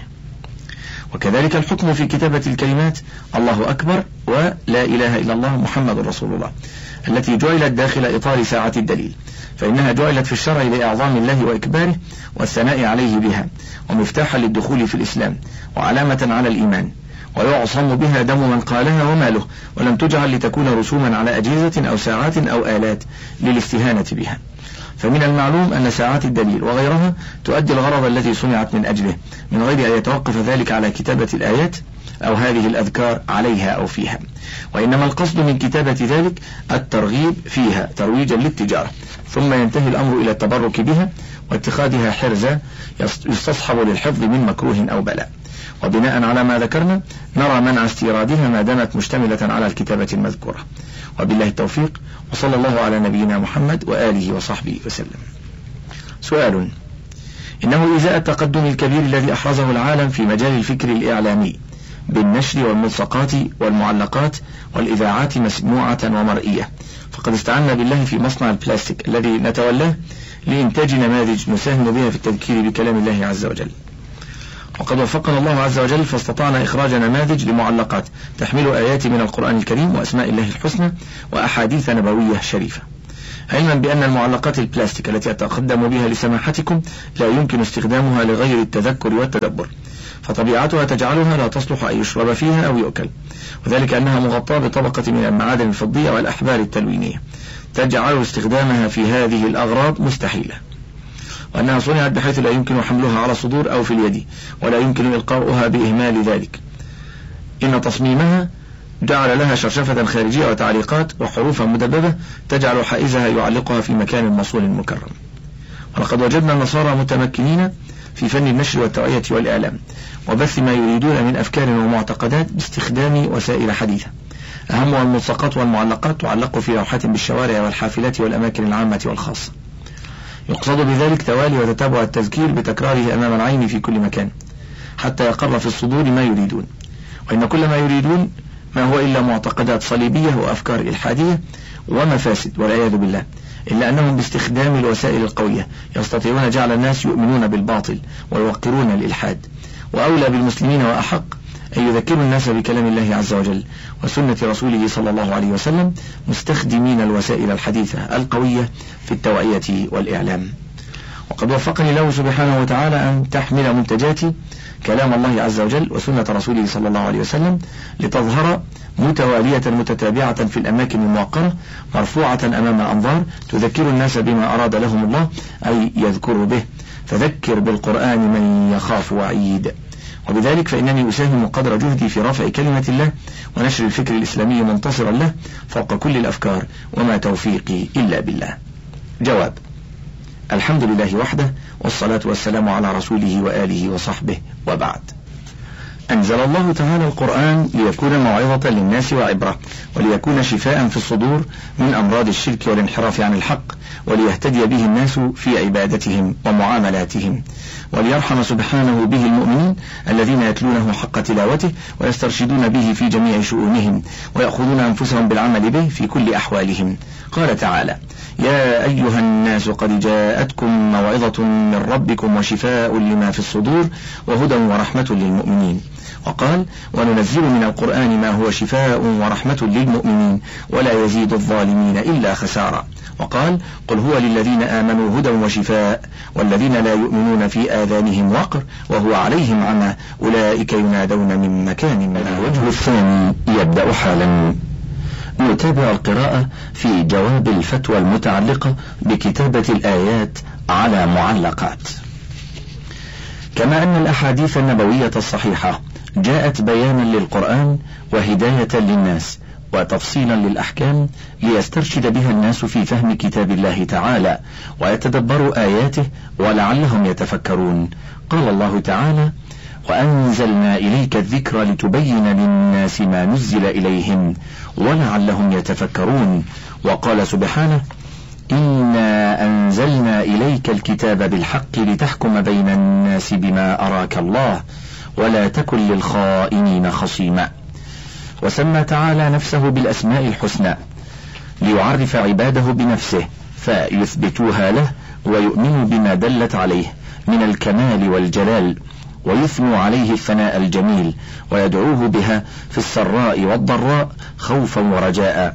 وكذلك الحكم في كتابة الكلمات الله أكبر ولا إله إلا الله محمد رسول الله التي جعلت داخل إطار ساعة الدليل، فإنها جعلت في الشرع لإعظام الله وإكباره والثناء عليه بها ومفتاحا للدخول في الإسلام وعلامة على الإيمان، ويعصم بها دم من قالها وماله، ولم تجعل لتكون رسوما على أجهزة أو ساعات أو آلات للاستهانة بها. فمن المعلوم أن ساعات الدليل وغيرها تؤدي الغرض الذي صنعت من أجله من غير أن يتوقف ذلك على كتابة الآيات أو هذه الأذكار عليها أو فيها، وإنما القصد من كتابة ذلك الترغيب فيها ترويجا للتجارة، ثم ينتهي الأمر إلى التبرك بها واتخاذها حرزا يستصحب للحفظ من مكروه أو بلاء. وبناء على ما ذكرنا نرى منع استيرادها ما دامت مشتملة على الكتابة المذكورة. وبالله التوفيق، وصلى الله على نبينا محمد وآله وصحبه وسلم. سؤال: إنه إزاء التقدم الكبير الذي أحرزه العالم في مجال الفكر الإعلامي بالنشر والملصقات والمعلقات والإذاعات مسموعة ومرئية، فقد استعنا بالله في مصنع البلاستيك الذي نتولاه لإنتاج نماذج نساهم بها في التذكير بكلام الله عز وجل، وقد وفقنا الله عز وجل فاستطعنا إخراج نماذج لمعلقات تحمل آيات من القرآن الكريم وأسماء الله الحسنى وأحاديث نبوية شريفة. علما بأن المعلقات البلاستيك التي أتقدم بها لسماحتكم لا يمكن استخدامها لغير التذكر والتدبر، فطبيعتها تجعلها لا تصلح أن يشرب فيها أو يؤكل، وذلك أنها مغطاة بطبقة من المعادن الفضية والأحبار التلوينية تجعل استخدامها في هذه الأغراض مستحيلة، وأنها صنعت بحيث لا يمكن حملها على الصدور أو في اليد، ولا يمكن إلقاؤها بإهمال ذلك. إن تصميمها جعل لها شرشفة خارجية وتعليقات وحروفا مدببة تجعل حائزها يعلقها في مكان مصون مكرم. ولقد وجدنا النصارى متمكنين في فن النشر والتوعية والإعلام وبث ما يريدون من أفكار ومعتقدات باستخدام وسائل حديثة، أهمها الملصقات والمعلقات تعلق في لوحات بالشوارع والحافلات والأماكن العامة والخاصة، يقصد بذلك توالي وتتابع التذكير بتكراره أمام العين في كل مكان حتى يقر في الصدور ما يريدون. وإن كل ما يريدون ما هو إلا معتقدات صليبية وأفكار إلحادية ومفاسد والعياذ بالله، إلا أنهم باستخدام الوسائل القوية يستطيعون جعل الناس يؤمنون بالباطل ويوقرون الإلحاد. وأولى بالمسلمين وأحق أن يذكروا الناس بكلام الله عز وجل وسنة رسوله صلى الله عليه وسلم مستخدمين الوسائل الحديثة القوية في التوعية والإعلام. وقد وفقني الله سبحانه وتعالى أن تحمل منتجاتي كلام الله عز وجل وسنة رسوله صلى الله عليه وسلم لتظهر متوالية متتابعة في الأماكن الموقرة مرفوعة أمام أنظار تذكر الناس بما أراد لهم الله أي يذكروا به، فذكر بالقرآن من يخاف وعيد. وبذلك فإنني أساهم قدر جهدي في رفع كلمة الله ونشر الفكر الإسلامي منتصرا له فوق كل الأفكار، وما توفيقي إلا بالله. جواب: الحمد لله وحده، والصلاة والسلام على رسوله وآله وصحبه، وبعد. أنزل الله تعالى القرآن ليكون موعظة للناس وعبرة، وليكون شفاء في الصدور من أمراض الشرك والانحراف عن الحق، وليهتدي به الناس في عبادتهم ومعاملاتهم، وليرحم سبحانه به المؤمنين الذين يتلونه حق تلاوته ويسترشدون به في جميع شؤونهم ويأخذون أنفسهم بالعمل به في كل أحوالهم. قال تعالى: يا أيها الناس قد جاءتكم موعظة من ربكم وشفاء لما في الصدور وهدى ورحمة للمؤمنين. وقال: وننزل من القرآن ما هو شفاء ورحمة للمؤمنين ولا يزيد الظالمين إلا خسارا. وقال: قل هو للذين آمنوا هدى وشفاء والذين لا يؤمنون في آذانهم وقر وهو عليهم عمى أولئك ينادون من مكان بعيد. الوجه الثاني يبدأ حالا. نتابع القراءة في جواب الفتوى المتعلقة بكتابة الآيات على معلقات. كما أن الأحاديث النبوية الصحيحة جاءت بيانا للقرآن وهداية للناس وتفصيلا للأحكام ليسترشد بها الناس في فهم كتاب الله تعالى ويتدبروا آياته ولعلهم يتفكرون. قال الله تعالى: وأنزلنا إليك الذكر لتبين للناس ما نزل إليهم ولعلهم يتفكرون. وقال سبحانه: إنا أنزلنا إليك الكتاب بالحق لتحكم بين الناس بما أراك الله ولا تكن للخائنين خصيما. وسمى تعالى نفسه بالأسماء الحسنى ليعرف عباده بنفسه فيثبتوها له ويؤمنوا بما دلت عليه من الكمال والجلال، ويثنوا عليه الثناء الجميل ويدعوه بها في السراء والضراء خوفا ورجاء،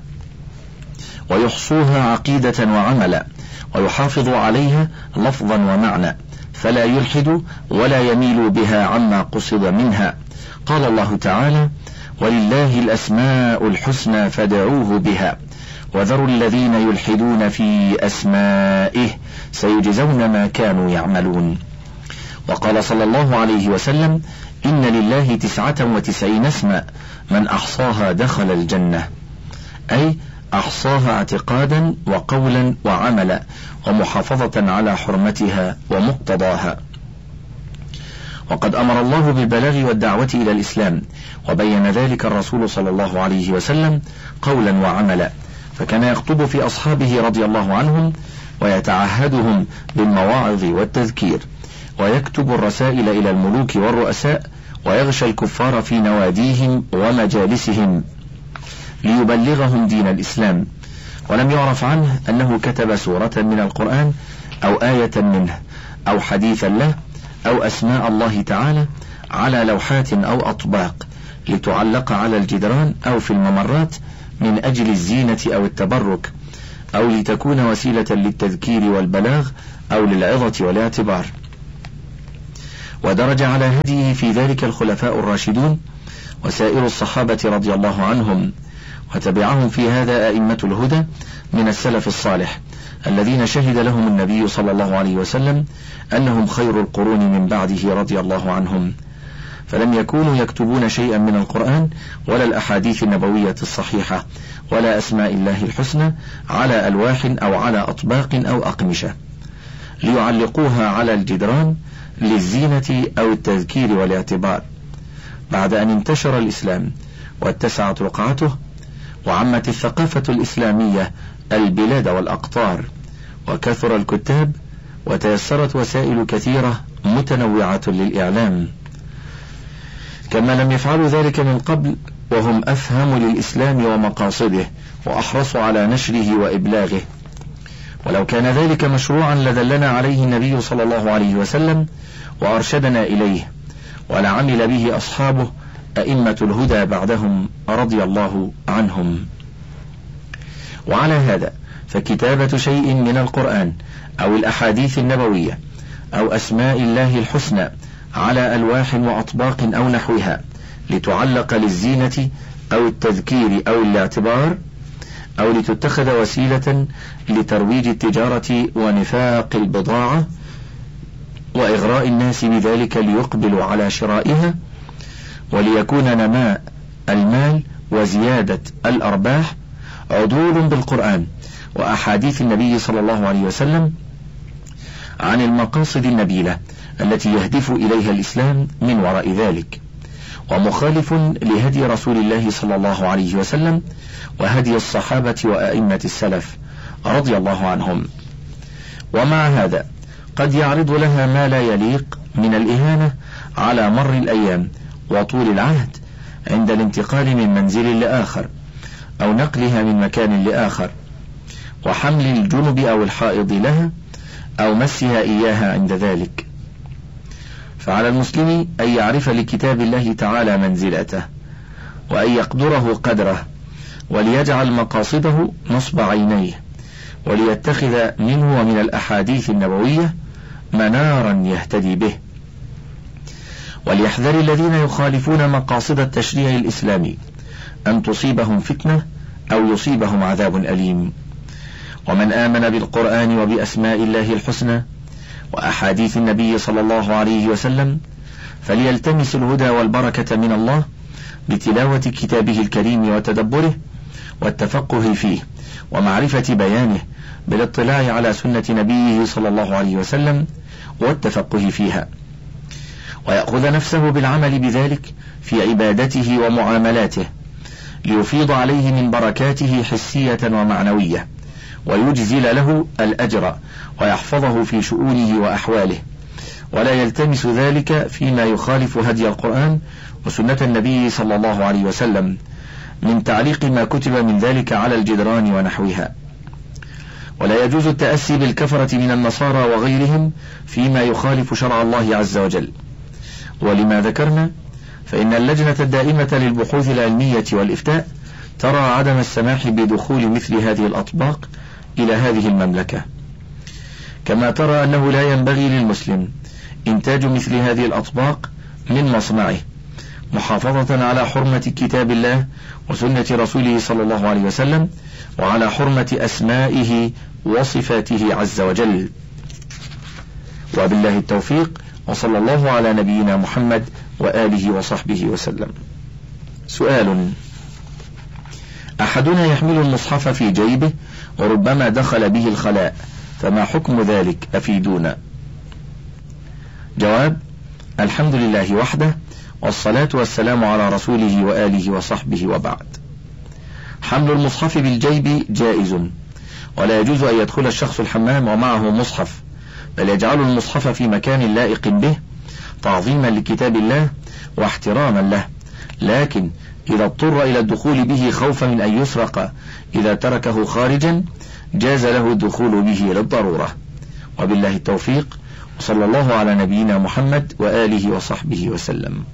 ويحصوها عقيدة وعملا ويحافظوا عليها لفظا ومعنى فلا يلحدوا ولا يميلوا بها عما قصد منها. قال الله تعالى: ولله الأسماء الحسنى فادعوه بها وذروا الذين يلحدون في أسمائه سيجزون ما كانوا يعملون. وقال صلى الله عليه وسلم: إن لله تسعة وتسعين اسما من أحصاها دخل الجنة، أي أحصاها اعتقادا وقولا وعملا ومحافظة على حرمتها ومقتضاها. وقد أمر الله بالبلاغ والدعوة إلى الإسلام وبين ذلك الرسول صلى الله عليه وسلم قولا وعملا، فكان يخطب في أصحابه رضي الله عنهم ويتعهدهم بالمواعظ والتذكير، ويكتب الرسائل إلى الملوك والرؤساء ويغشى الكفار في نواديهم ومجالسهم ليبلغهم دين الإسلام. ولم يعرف عنه أنه كتب سورة من القرآن أو آية منه أو حديثا له أو أسماء الله تعالى على لوحات أو أطباق لتعلق على الجدران أو في الممرات من أجل الزينة أو التبرك، أو لتكون وسيلة للتذكير والبلاغ أو للعظة والاعتبار. ودرج على هديه في ذلك الخلفاء الراشدون وسائر الصحابة رضي الله عنهم، وتبعهم في هذا أئمة الهدى من السلف الصالح الذين شهد لهم النبي صلى الله عليه وسلم أنهم خير القرون من بعده رضي الله عنهم، فلم يكونوا يكتبون شيئا من القرآن ولا الأحاديث النبوية الصحيحة ولا أسماء الله الحسنى على ألواح أو على أطباق أو أقمشة ليعلقوها على الجدران للزينة أو التذكير والاعتبار، بعد أن انتشر الإسلام واتسعت رقعته وعمت الثقافة الإسلامية البلاد والأقطار، وكثر الكتاب وتيسرت وسائل كثيرة متنوعة للإعلام، كما لم يفعلوا ذلك من قبل وهم أفهم للإسلام ومقاصده وأحرصوا على نشره وإبلاغه. ولو كان ذلك مشروعا لدلنا عليه النبي صلى الله عليه وسلم وأرشدنا إليه، ولعمل به أصحابه أئمة الهدى بعدهم رضي الله عنهم. وعلى هذا فكتابة شيء من القرآن أو الأحاديث النبوية أو أسماء الله الحسنى على ألواح وأطباق أو نحوها لتعلق للزينة أو التذكير أو الاعتبار أو لتتخذ وسيلة لترويج التجارة ونفاق البضاعة وإغراء الناس بذلك ليقبلوا على شرائها وليكون نماء المال وزيادة الأرباح عدول بالقرآن وأحاديث النبي صلى الله عليه وسلم عن المقاصد النبيلة التي يهدف إليها الإسلام من وراء ذلك، ومخالف لهدي رسول الله صلى الله عليه وسلم وهدي الصحابة وأئمة السلف رضي الله عنهم. ومع هذا قد يعرض لها ما لا يليق من الإهانة على مر الأيام وطول العهد عند الانتقال من منزل لآخر أو نقلها من مكان لآخر، وحمل الجنب أو الحائض لها أو مسها إياها عند ذلك. فعلى المسلم أن يعرف لكتاب الله تعالى منزلته وأن يقدره قدره، وليجعل مقاصده نصب عينيه، وليتخذ منه ومن الأحاديث النبوية منارا يهتدي به، وليحذر الذين يخالفون مقاصد التشريع الإسلامي أن تصيبهم فتنة أو يصيبهم عذاب أليم. ومن آمن بالقرآن وبأسماء الله الحسنى وأحاديث النبي صلى الله عليه وسلم فليلتمس الهدى والبركة من الله بتلاوة كتابه الكريم وتدبره والتفقه فيه ومعرفة بيانه بالاطلاع على سنة نبيه صلى الله عليه وسلم والتفقه فيها، ويأخذ نفسه بالعمل بذلك في عبادته ومعاملاته ليفيض عليه من بركاته حسية ومعنوية، ويجزل له الأجر ويحفظه في شؤونه وأحواله، ولا يلتمس ذلك فيما يخالف هدي القرآن وسنة النبي صلى الله عليه وسلم من تعليق ما كتب من ذلك على الجدران ونحوها. ولا يجوز التأسي بالكفرة من النصارى وغيرهم فيما يخالف شرع الله عز وجل. ولما ذكرنا فإن اللجنة الدائمة للبحوث العلمية والإفتاء ترى عدم السماح بدخول مثل هذه الأطباق إلى هذه المملكة، كما ترى أنه لا ينبغي للمسلم إنتاج مثل هذه الأطباق من مصنعه، محافظة على حرمة كتاب الله وسنة رسوله صلى الله عليه وسلم وعلى حرمة أسمائه وصفاته عز وجل. وبالله التوفيق، وصلى الله على نبينا محمد وآله وصحبه وسلم. سؤال: أحدنا يحمل المصحف في جيبه وربما دخل به الخلاء، فما حكم ذلك؟ أفيدونا. جواب: الحمد لله وحده، والصلاة والسلام على رسوله وآله وصحبه، وبعد. حمل المصحف بالجيب جائز، ولا يجوز أن يدخل الشخص الحمام ومعه مصحف، بل يجعل المصحف في مكان لائق به تعظيما لكتاب الله واحتراما له، لكن إذا اضطر إلى الدخول به خوفا من أن يسرق إذا تركه خارجا جاز له الدخول به للضرورة. وبالله التوفيق، وصلى الله على نبينا محمد وآله وصحبه وسلم.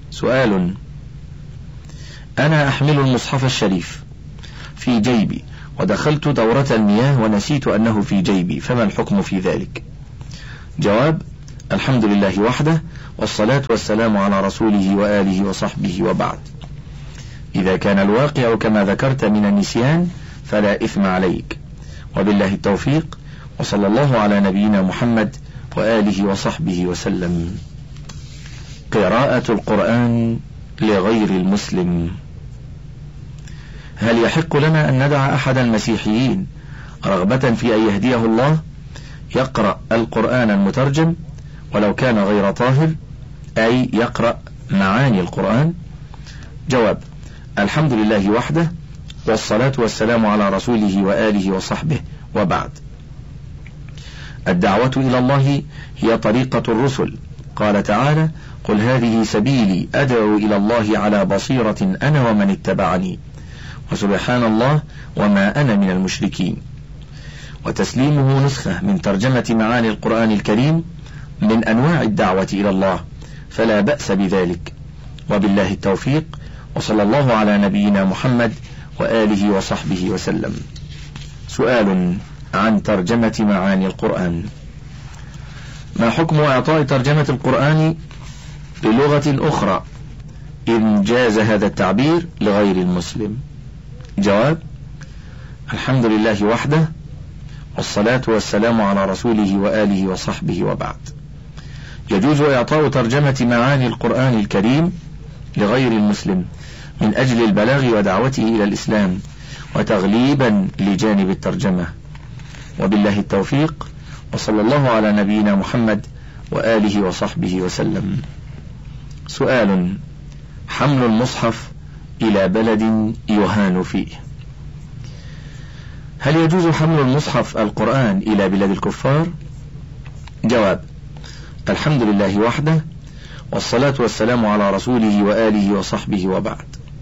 سؤال: أنا أحمل المصحف الشريف في جيبي ودخلت دورة المياه ونسيت أنه في جيبي، فما الحكم في ذلك؟ جواب: الحمد لله وحده، والصلاة والسلام على رسوله وآله وصحبه، وبعد. إذا كان الواقع كما ذكرت من النسيان فلا إثم عليك، وبالله التوفيق، وصلى الله على نبينا محمد وآله وصحبه وسلم. قراءة القرآن لغير المسلم. هل يحق لنا أن ندع أحد المسيحيين رغبة في أن يهديه الله يقرأ القرآن المترجم ولو كان غير طاهر، أي يقرأ معاني القرآن؟ جواب: الحمد لله وحده، والصلاة والسلام على رسوله وآله وصحبه، وبعد. الدعوة إلى الله هي طريقة الرسل، قال تعالى: قل هذه سبيلي أدعو إلى الله على بصيرة أنا ومن اتبعني، وسبحان الله وما أنا من المشركين. وتسليمه نسخة من ترجمة معاني القرآن الكريم من أنواع الدعوة إلى الله، فلا بأس بذلك، وبالله التوفيق، وصلى الله على نبينا محمد وآله وصحبه وسلم. سؤال عن ترجمة معاني القرآن: ما حكم إعطاء ترجمة القرآن بلغة أخرى إن جاز هذا التعبير لغير المسلم؟ جواب: الحمد لله وحده، والصلاة والسلام على رسوله وآله وصحبه، وبعد. يجوز إعطاء ترجمة معاني القرآن الكريم لغير المسلم من أجل البلاغ ودعوته إلى الإسلام وتغليبا لجانب الترجمة، وبالله التوفيق، وصلى الله على نبينا محمد وآله وصحبه وسلم. سؤال: حمل المصحف إلى بلد يهان فيه، هل يجوز حمل المصحف القرآن إلى بلاد الكفار؟ جواب: الحمد لله وحده، والصلاة والسلام على رسوله وآله وصحبه، وبعد.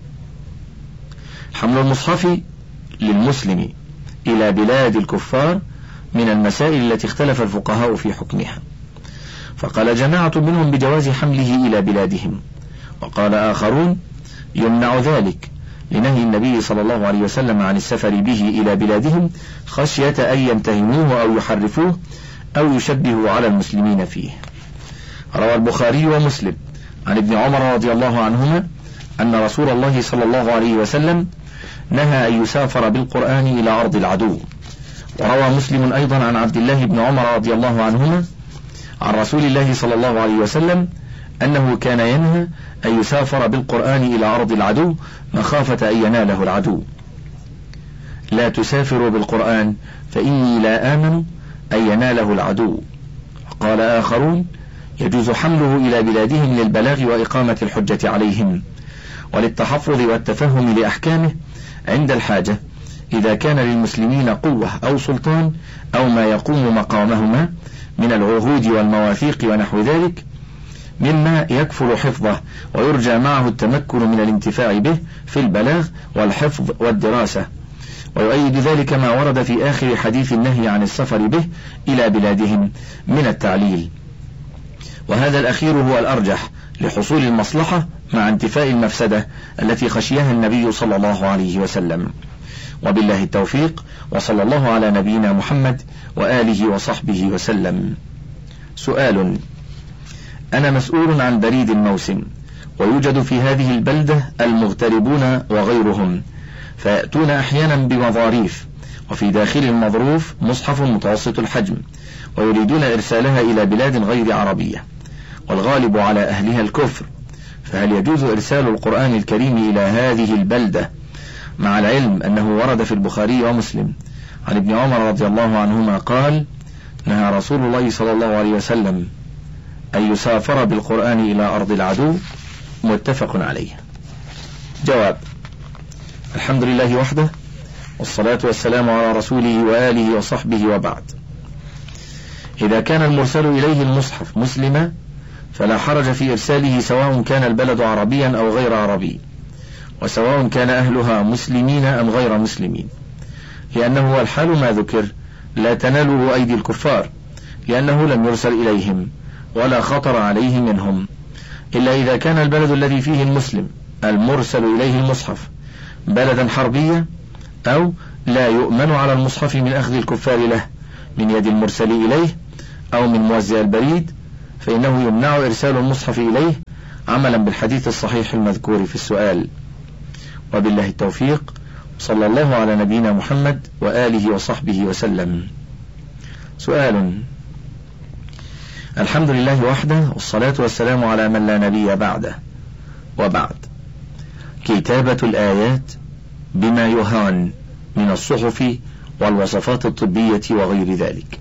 حمل المصحف للمسلم إلى بلاد الكفار من المسائل التي اختلف الفقهاء في حكمها، فقال جماعة منهم بجواز حمله إلى بلادهم، وقال آخرون يمنع ذلك لنهي النبي صلى الله عليه وسلم عن السفر به إلى بلادهم خشية أن يمتهنوه أو يحرفوه أو يشبهوا على المسلمين فيه. روى البخاري ومسلم عن ابن عمر رضي الله عنهما أن رسول الله صلى الله عليه وسلم نهى أن يسافر بالقرآن إلى أرض العدو. وروى مسلم أيضا عن عبد الله بن عمر رضي الله عنهما عن رسول الله صلى الله عليه وسلم أنه كان ينهى أن يسافر بالقرآن إلى أرض العدو مخافة أن يناله العدو. لا تسافروا بالقرآن فإني لا آمن أن يناله العدو. قال آخرون يجوز حمله إلى بلادهم للبلاغ وإقامة الحجة عليهم وللتحفظ والتفهم لأحكامه عند الحاجة، إذا كان للمسلمين قوة أو سلطان أو ما يقوم مقامهما من العهود والمواثيق ونحو ذلك، مما يكفل حفظه ويرجى معه التمكن من الانتفاع به في البلاغ والحفظ والدراسة. ويؤيد ذلك ما ورد في آخر حديث النهي عن السفر به إلى بلادهم من التعليل، وهذا الأخير هو الأرجح لحصول المصلحة مع انتفاء المفسدة التي خشيها النبي صلى الله عليه وسلم. وبالله التوفيق، وصلى الله على نبينا محمد وآله وصحبه وسلم. سؤال: أنا مسؤول عن بريد الموسم، ويوجد في هذه البلدة المغتربون وغيرهم، فيأتون أحيانا بمظاريف، وفي داخل المظروف مصحف متوسط الحجم، ويريدون إرسالها إلى بلاد غير عربية، والغالب على أهلها الكفر، فهل يجوز إرسال القرآن الكريم إلى هذه البلدة، مع العلم أنه ورد في البخاري ومسلم عن ابن عمر رضي الله عنهما قال: نهى رسول الله صلى الله عليه وسلم أن يسافر بالقرآن إلى أرض العدو، متفق عليه. جواب: الحمد لله وحده، والصلاة والسلام على رسوله وآله وصحبه، وبعد. إذا كان المرسل إليه المصحف مسلما فلا حرج في إرساله، سواء كان البلد عربيا أو غير عربي، وسواء كان أهلها مسلمين أم غير مسلمين، لأنه الحال ما ذكر لا تناله أيدي الكفار، لأنه لم يرسل إليهم ولا خطر عليه منهم، إلا إذا كان البلد الذي فيه المسلم المرسل إليه المصحف بلدا حربيا أو لا يؤمن على المصحف من أخذ الكفار له من يد المرسل إليه أو من موزع البريد، فإنه يمنع إرسال المصحف إليه عملا بالحديث الصحيح المذكور في السؤال. وبالله التوفيق، صلى الله على نبينا محمد وآله وصحبه وسلم. سؤال: الحمد لله وحده، والصلاة والسلام على من لا نبي بعده، وبعد. كتابة الآيات بما يهان من الصحف والوصفات الطبية وغير ذلك.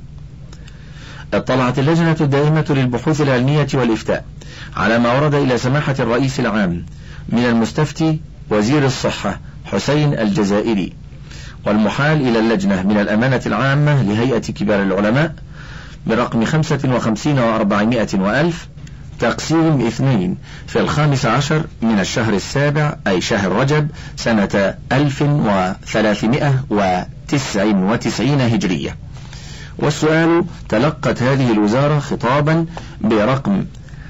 اطلعت اللجنة الدائمة للبحوث العلمية والإفتاء على ما ورد إلى سماحة الرئيس العام من المستفتي وزير الصحة حسين الجزائري، والمحال إلى اللجنة من الأمانة العامة لهيئة كبار العلماء برقم خمسة وخمسين وأربعمائة وألف تقسيم اثنين في الخامس عشر من الشهر السابع أي شهر رجب سنة ألف وثلاثمائة وتسع وتسعين هجرية. والسؤال: تلقت هذه الوزارة خطابا برقم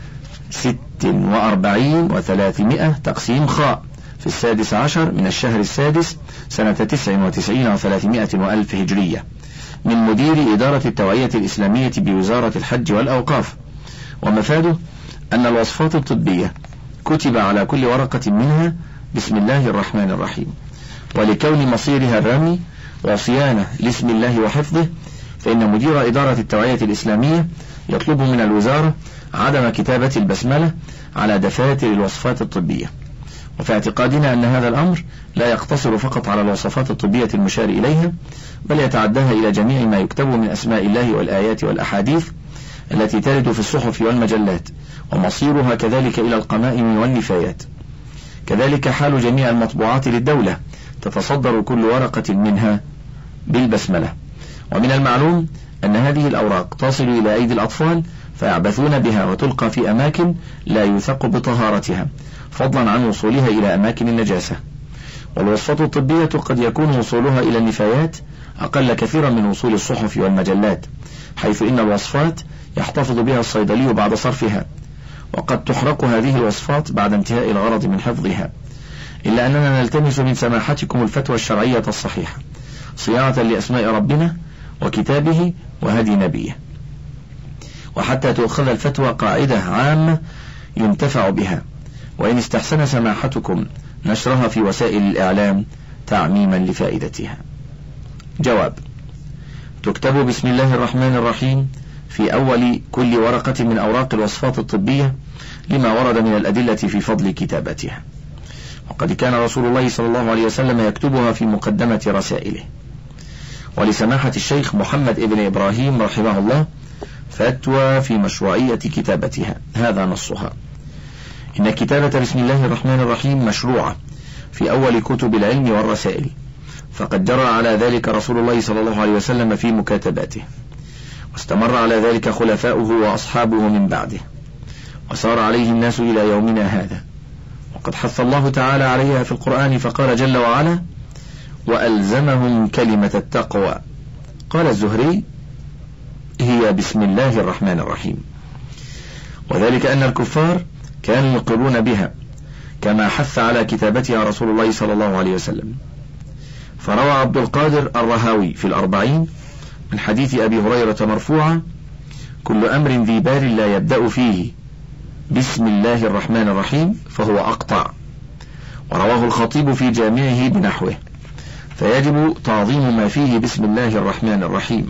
ست وأربعين وثلاثمائة تقسيم خاء في السادس عشر من الشهر السادس سنة تسع وتسعين وثلاثمائة وألف هجرية من مدير إدارة التوعية الإسلامية بوزارة الحج والأوقاف، ومفاده أن الوصفات الطبية كتب على كل ورقة منها بسم الله الرحمن الرحيم، ولكون مصيرها الرمي وصيانة لاسم الله وحفظه، فإن مدير إدارة التوعية الإسلامية يطلب من الوزارة عدم كتابة البسملة على دفاتر الوصفات الطبية. وفي اعتقادنا أن هذا الأمر لا يقتصر فقط على الوصفات الطبية المشار إليها، بل يتعداها إلى جميع ما يكتب من أسماء الله والآيات والأحاديث التي ترد في الصحف والمجلات، ومصيرها كذلك إلى القمائم والنفايات. كذلك حال جميع المطبوعات للدولة، تتصدر كل ورقة منها بالبسملة. ومن المعلوم أن هذه الأوراق تصل إلى أيدي الأطفال فيعبثون بها وتلقى في أماكن لا يثق بطهارتها، فضلا عن وصولها إلى أماكن النجاسة. والوصفات الطبية قد يكون وصولها إلى النفايات أقل كثيرا من وصول الصحف والمجلات، حيث إن الوصفات يحتفظ بها الصيدلي بعد صرفها، وقد تحرق هذه الوصفات بعد انتهاء الغرض من حفظها. إلا أننا نلتمس من سماحتكم الفتوى الشرعية الصحيحة صيانة لأسماء ربنا وكتابه وهدي نبيه، وحتى تؤخذ الفتوى قاعدة عامة ينتفع بها، وإن استحسن سماحتكم نشرها في وسائل الإعلام تعميما لفائدتها. جواب: تكتب بسم الله الرحمن الرحيم في أول كل ورقة من أوراق الوصفات الطبية لما ورد من الأدلة في فضل كتابتها، وقد كان رسول الله صلى الله عليه وسلم يكتبها في مقدمة رسائله. ولسماحة الشيخ محمد ابن إبراهيم رحمه الله فتوى في مشروعية كتابتها، هذا نصها: إن كتابة بسم الله الرحمن الرحيم مشروعة في أول كتب العلم والرسائل، فقد جرى على ذلك رسول الله صلى الله عليه وسلم في مكاتباته، واستمر على ذلك خلفاؤه وأصحابه من بعده، وسار عليه الناس إلى يومنا هذا. وقد حث الله تعالى عليها في القرآن فقال جل وعلا: وألزمهم كلمة التقوى. قال الزهري: هي بسم الله الرحمن الرحيم. وذلك أن الكفار كانوا يقرون بها، كما حث على كتابتها رسول الله صلى الله عليه وسلم. فروى عبد القادر الرهاوي في الأربعين من حديث أبي هريرة مرفوعا: كل أمر ذي بال لا يبدأ فيه بسم الله الرحمن الرحيم فهو أقطع. ورواه الخطيب في جامعه بنحوه، فيجب تعظيم ما فيه بسم الله الرحمن الرحيم،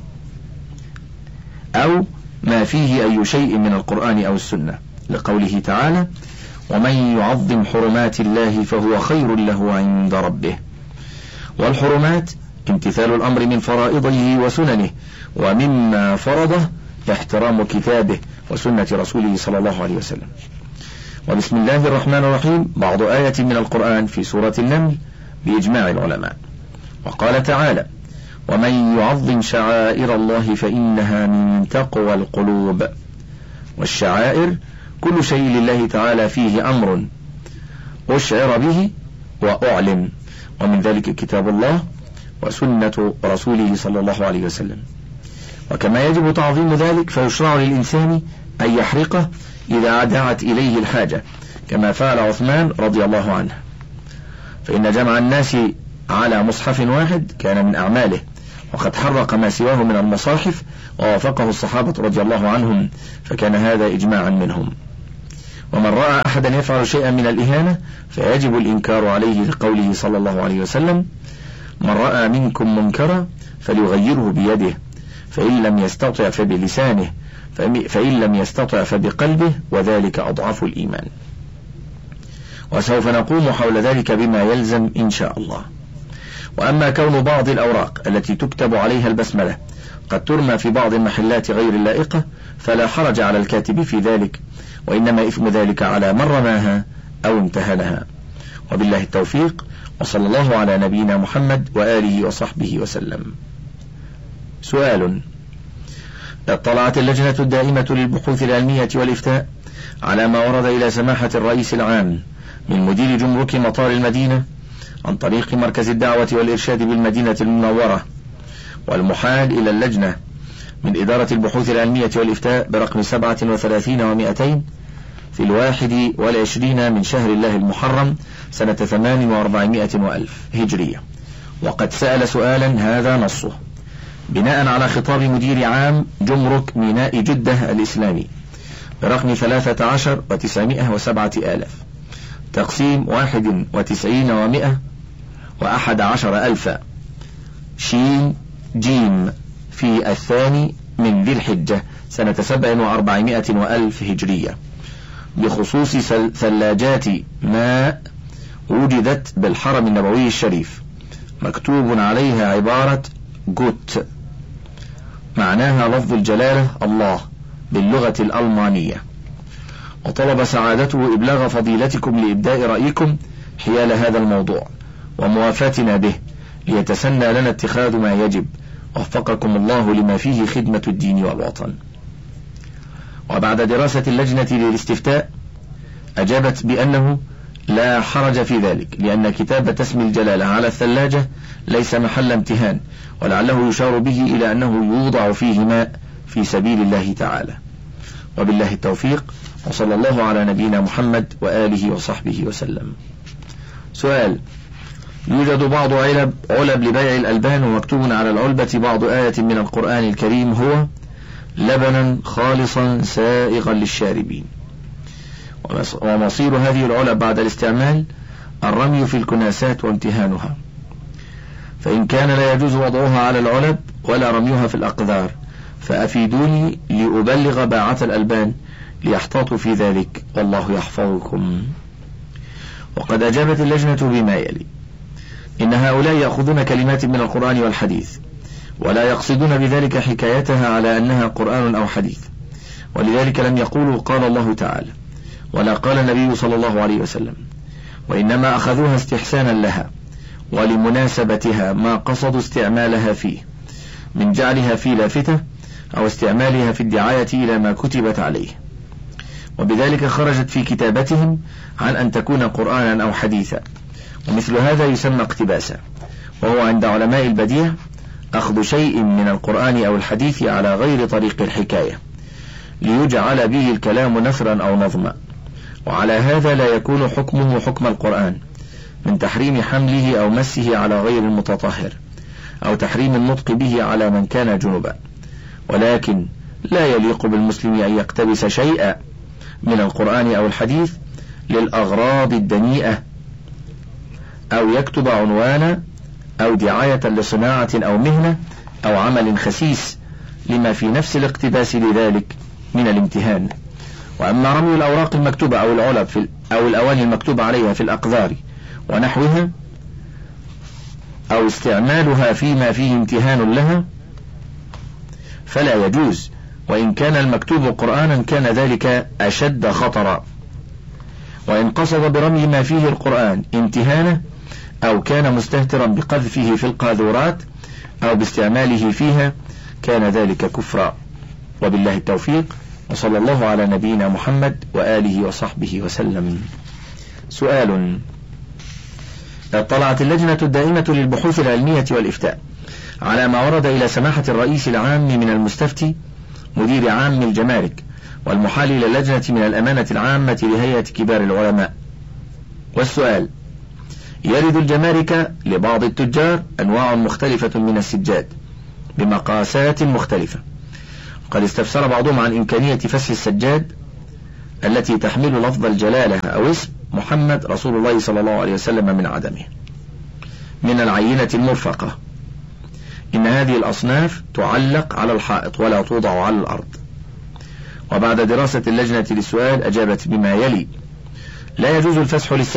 أو ما فيه أي شيء من القرآن أو السنة، لقوله تعالى: ومن يعظم حرمات الله فهو خير له عند ربه. والحرمات امتثال الأمر من فرائضه وسننه، ومما فرضه احترام كتابه وسنة رسوله صلى الله عليه وسلم. وبسم الله الرحمن الرحيم بعض آية من القرآن في سورة النمل بإجماع العلماء. وقال تعالى: ومن يعظم شعائر الله فإنها من تقوى القلوب. والشعائر كل شيء لله تعالى فيه أمر أشعر به وأعلن، ومن ذلك كتاب الله وسنة رسوله صلى الله عليه وسلم. وكما يجب تعظيم ذلك فيشرع للإنسان أن يحرقه إذا دعت إليه الحاجة، كما فعل عثمان رضي الله عنه، فإن جمع الناس على مصحف واحد كان من أعماله، وقد حرق ما سواه من المصاحف ووافقه الصحابة رضي الله عنهم، فكان هذا إجماعا منهم. ومن رأى أحدا يفعل شيئا من الإهانة فيجب الإنكار عليه لقوله صلى الله عليه وسلم: من رأى منكم منكرا فليغيره بيده، فإن لم يستطع فبلسانه، فإن لم يستطع فبقلبه، وذلك أضعف الإيمان. وسوف نقوم حول ذلك بما يلزم إن شاء الله. وأما كون بعض الأوراق التي تكتب عليها البسملة قد ترمى في بعض المحلات غير اللائقة فلا حرج على الكاتب في ذلك، وإنما إثم ذلك على من رماها أو امتهنها. وبالله التوفيق، وصلى الله على نبينا محمد وآله وصحبه وسلم. سؤال: اطلعت اللجنة الدائمة للبحوث العلمية والإفتاء على ما ورد إلى سماحة الرئيس العام من مدير جمرك مطار المدينة عن طريق مركز الدعوة والإرشاد بالمدينة المنورة، والمحال إلى اللجنة من إدارة البحوث العلمية والإفتاء برقم سبعة وثلاثين ومائتين في الواحد والعشرين من شهر الله المحرم سنة ثمان وأربعمائة وألف هجرية. وقد سأل سؤالا هذا نصه بناء على خطاب مدير عام جمرك ميناء جدة الإسلامي برقم ثلاثة عشر وتسعمائة وسبعة آلاف تقسيم واحد وتسعين ومائة وأحد عشر ألفا شين جيم في الثاني من ذي الحجة سنة سبع وأربعمائة وألف هجرية بخصوص ثلاجات ماء وجدت بالحرم النبوي الشريف مكتوب عليها عبارة جوت معناها لفظ الجلالة الله باللغة الألمانية، وطلب سعادته إبلاغ فضيلتكم لإبداء رأيكم حيال هذا الموضوع وموافاتنا به ليتسنى لنا اتخاذ ما يجب، وفقكم الله لما فيه خدمة الدين والوطن. وبعد دراسة اللجنة للاستفتاء أجابت بأنه لا حرج في ذلك، لأن كتابة اسم الجلالة على الثلاجة ليس محل امتهان، ولعله يشار به إلى أنه يوضع فيه ماء في سبيل الله تعالى. وبالله التوفيق، وصلى الله على نبينا محمد وآله وصحبه وسلم. سؤال: يوجد بعض علب علب لبيع الألبان ومكتوب على العلبة بعض آية من القرآن الكريم هو لبنا خالصا سائغا للشاربين، ومصير هذه العلب بعد الاستعمال الرمي في الكناسات وامتهانها، فإن كان لا يجوز وضعها على العلب ولا رميها في الأقذار فأفيدوني لأبلغ باعة الألبان ليحتاطوا في ذلك، والله يحفظكم. وقد أجابت اللجنة بما يلي: إن هؤلاء يأخذون كلمات من القرآن والحديث ولا يقصدون بذلك حكايتها على أنها قرآن أو حديث، ولذلك لم يقولوا قال الله تعالى ولا قال النبي صلى الله عليه وسلم، وإنما أخذوها استحسانا لها ولمناسبتها ما قصدوا استعمالها فيه من جعلها في لافتة أو استعمالها في الدعاية إلى ما كتبت عليه، وبذلك خرجت في كتابتهم عن أن تكون قرآنا أو حديثا. ومثل هذا يسمى اقتباسا، وهو عند علماء البديع أخذ شيء من القرآن أو الحديث على غير طريق الحكاية ليجعل به الكلام نثرا أو نظما، وعلى هذا لا يكون حكمه حكم القرآن من تحريم حمله أو مسه على غير المتطهر أو تحريم النطق به على من كان جنبا، ولكن لا يليق بالمسلم أن يقتبس شيئا من القرآن أو الحديث للأغراض الدنيئة أو يكتب عنوانا أو دعاية لصناعة أو مهنة أو عمل خسيس لما في نفس الاقتباس لذلك من الامتهان. وأما رمي الأوراق المكتوبة أو العلب في أو الأواني المكتوبة عليها في الأقذار ونحوها أو استعمالها فيما فيه امتهان لها فلا يجوز، وإن كان المكتوب قرآنا كان ذلك أشد خطرا، وإن قصد برمي ما فيه القرآن امتهانه أو كان مستهترا بقذفه في القاذورات أو باستعماله فيها كان ذلك كفرا. وبالله التوفيق، وصلى الله على نبينا محمد وآله وصحبه وسلم. سؤال: اطلعت اللجنة الدائمة للبحوث العلمية والإفتاء على ما ورد إلى سماحة الرئيس العام من المستفتي مدير عام الجمارك والمحال إلى اللجنة من الأمانة العامة لهيئة كبار العلماء. والسؤال: يرد الجمارك لبعض التجار أنواع مختلفة من السجاد بمقاسات مختلفة. قد استفسر بعضهم عن إمكانية فسح السجاد التي تحمل لفظ الجلالة أو اسم محمد رسول الله صلى الله عليه وسلم من عدمه. من العينة المرفقة: إن هذه الأصناف تعلق على الحائط ولا توضع على الأرض. وبعد دراسة اللجنة للسؤال أجابت بما يلي: لا يجوز الفسح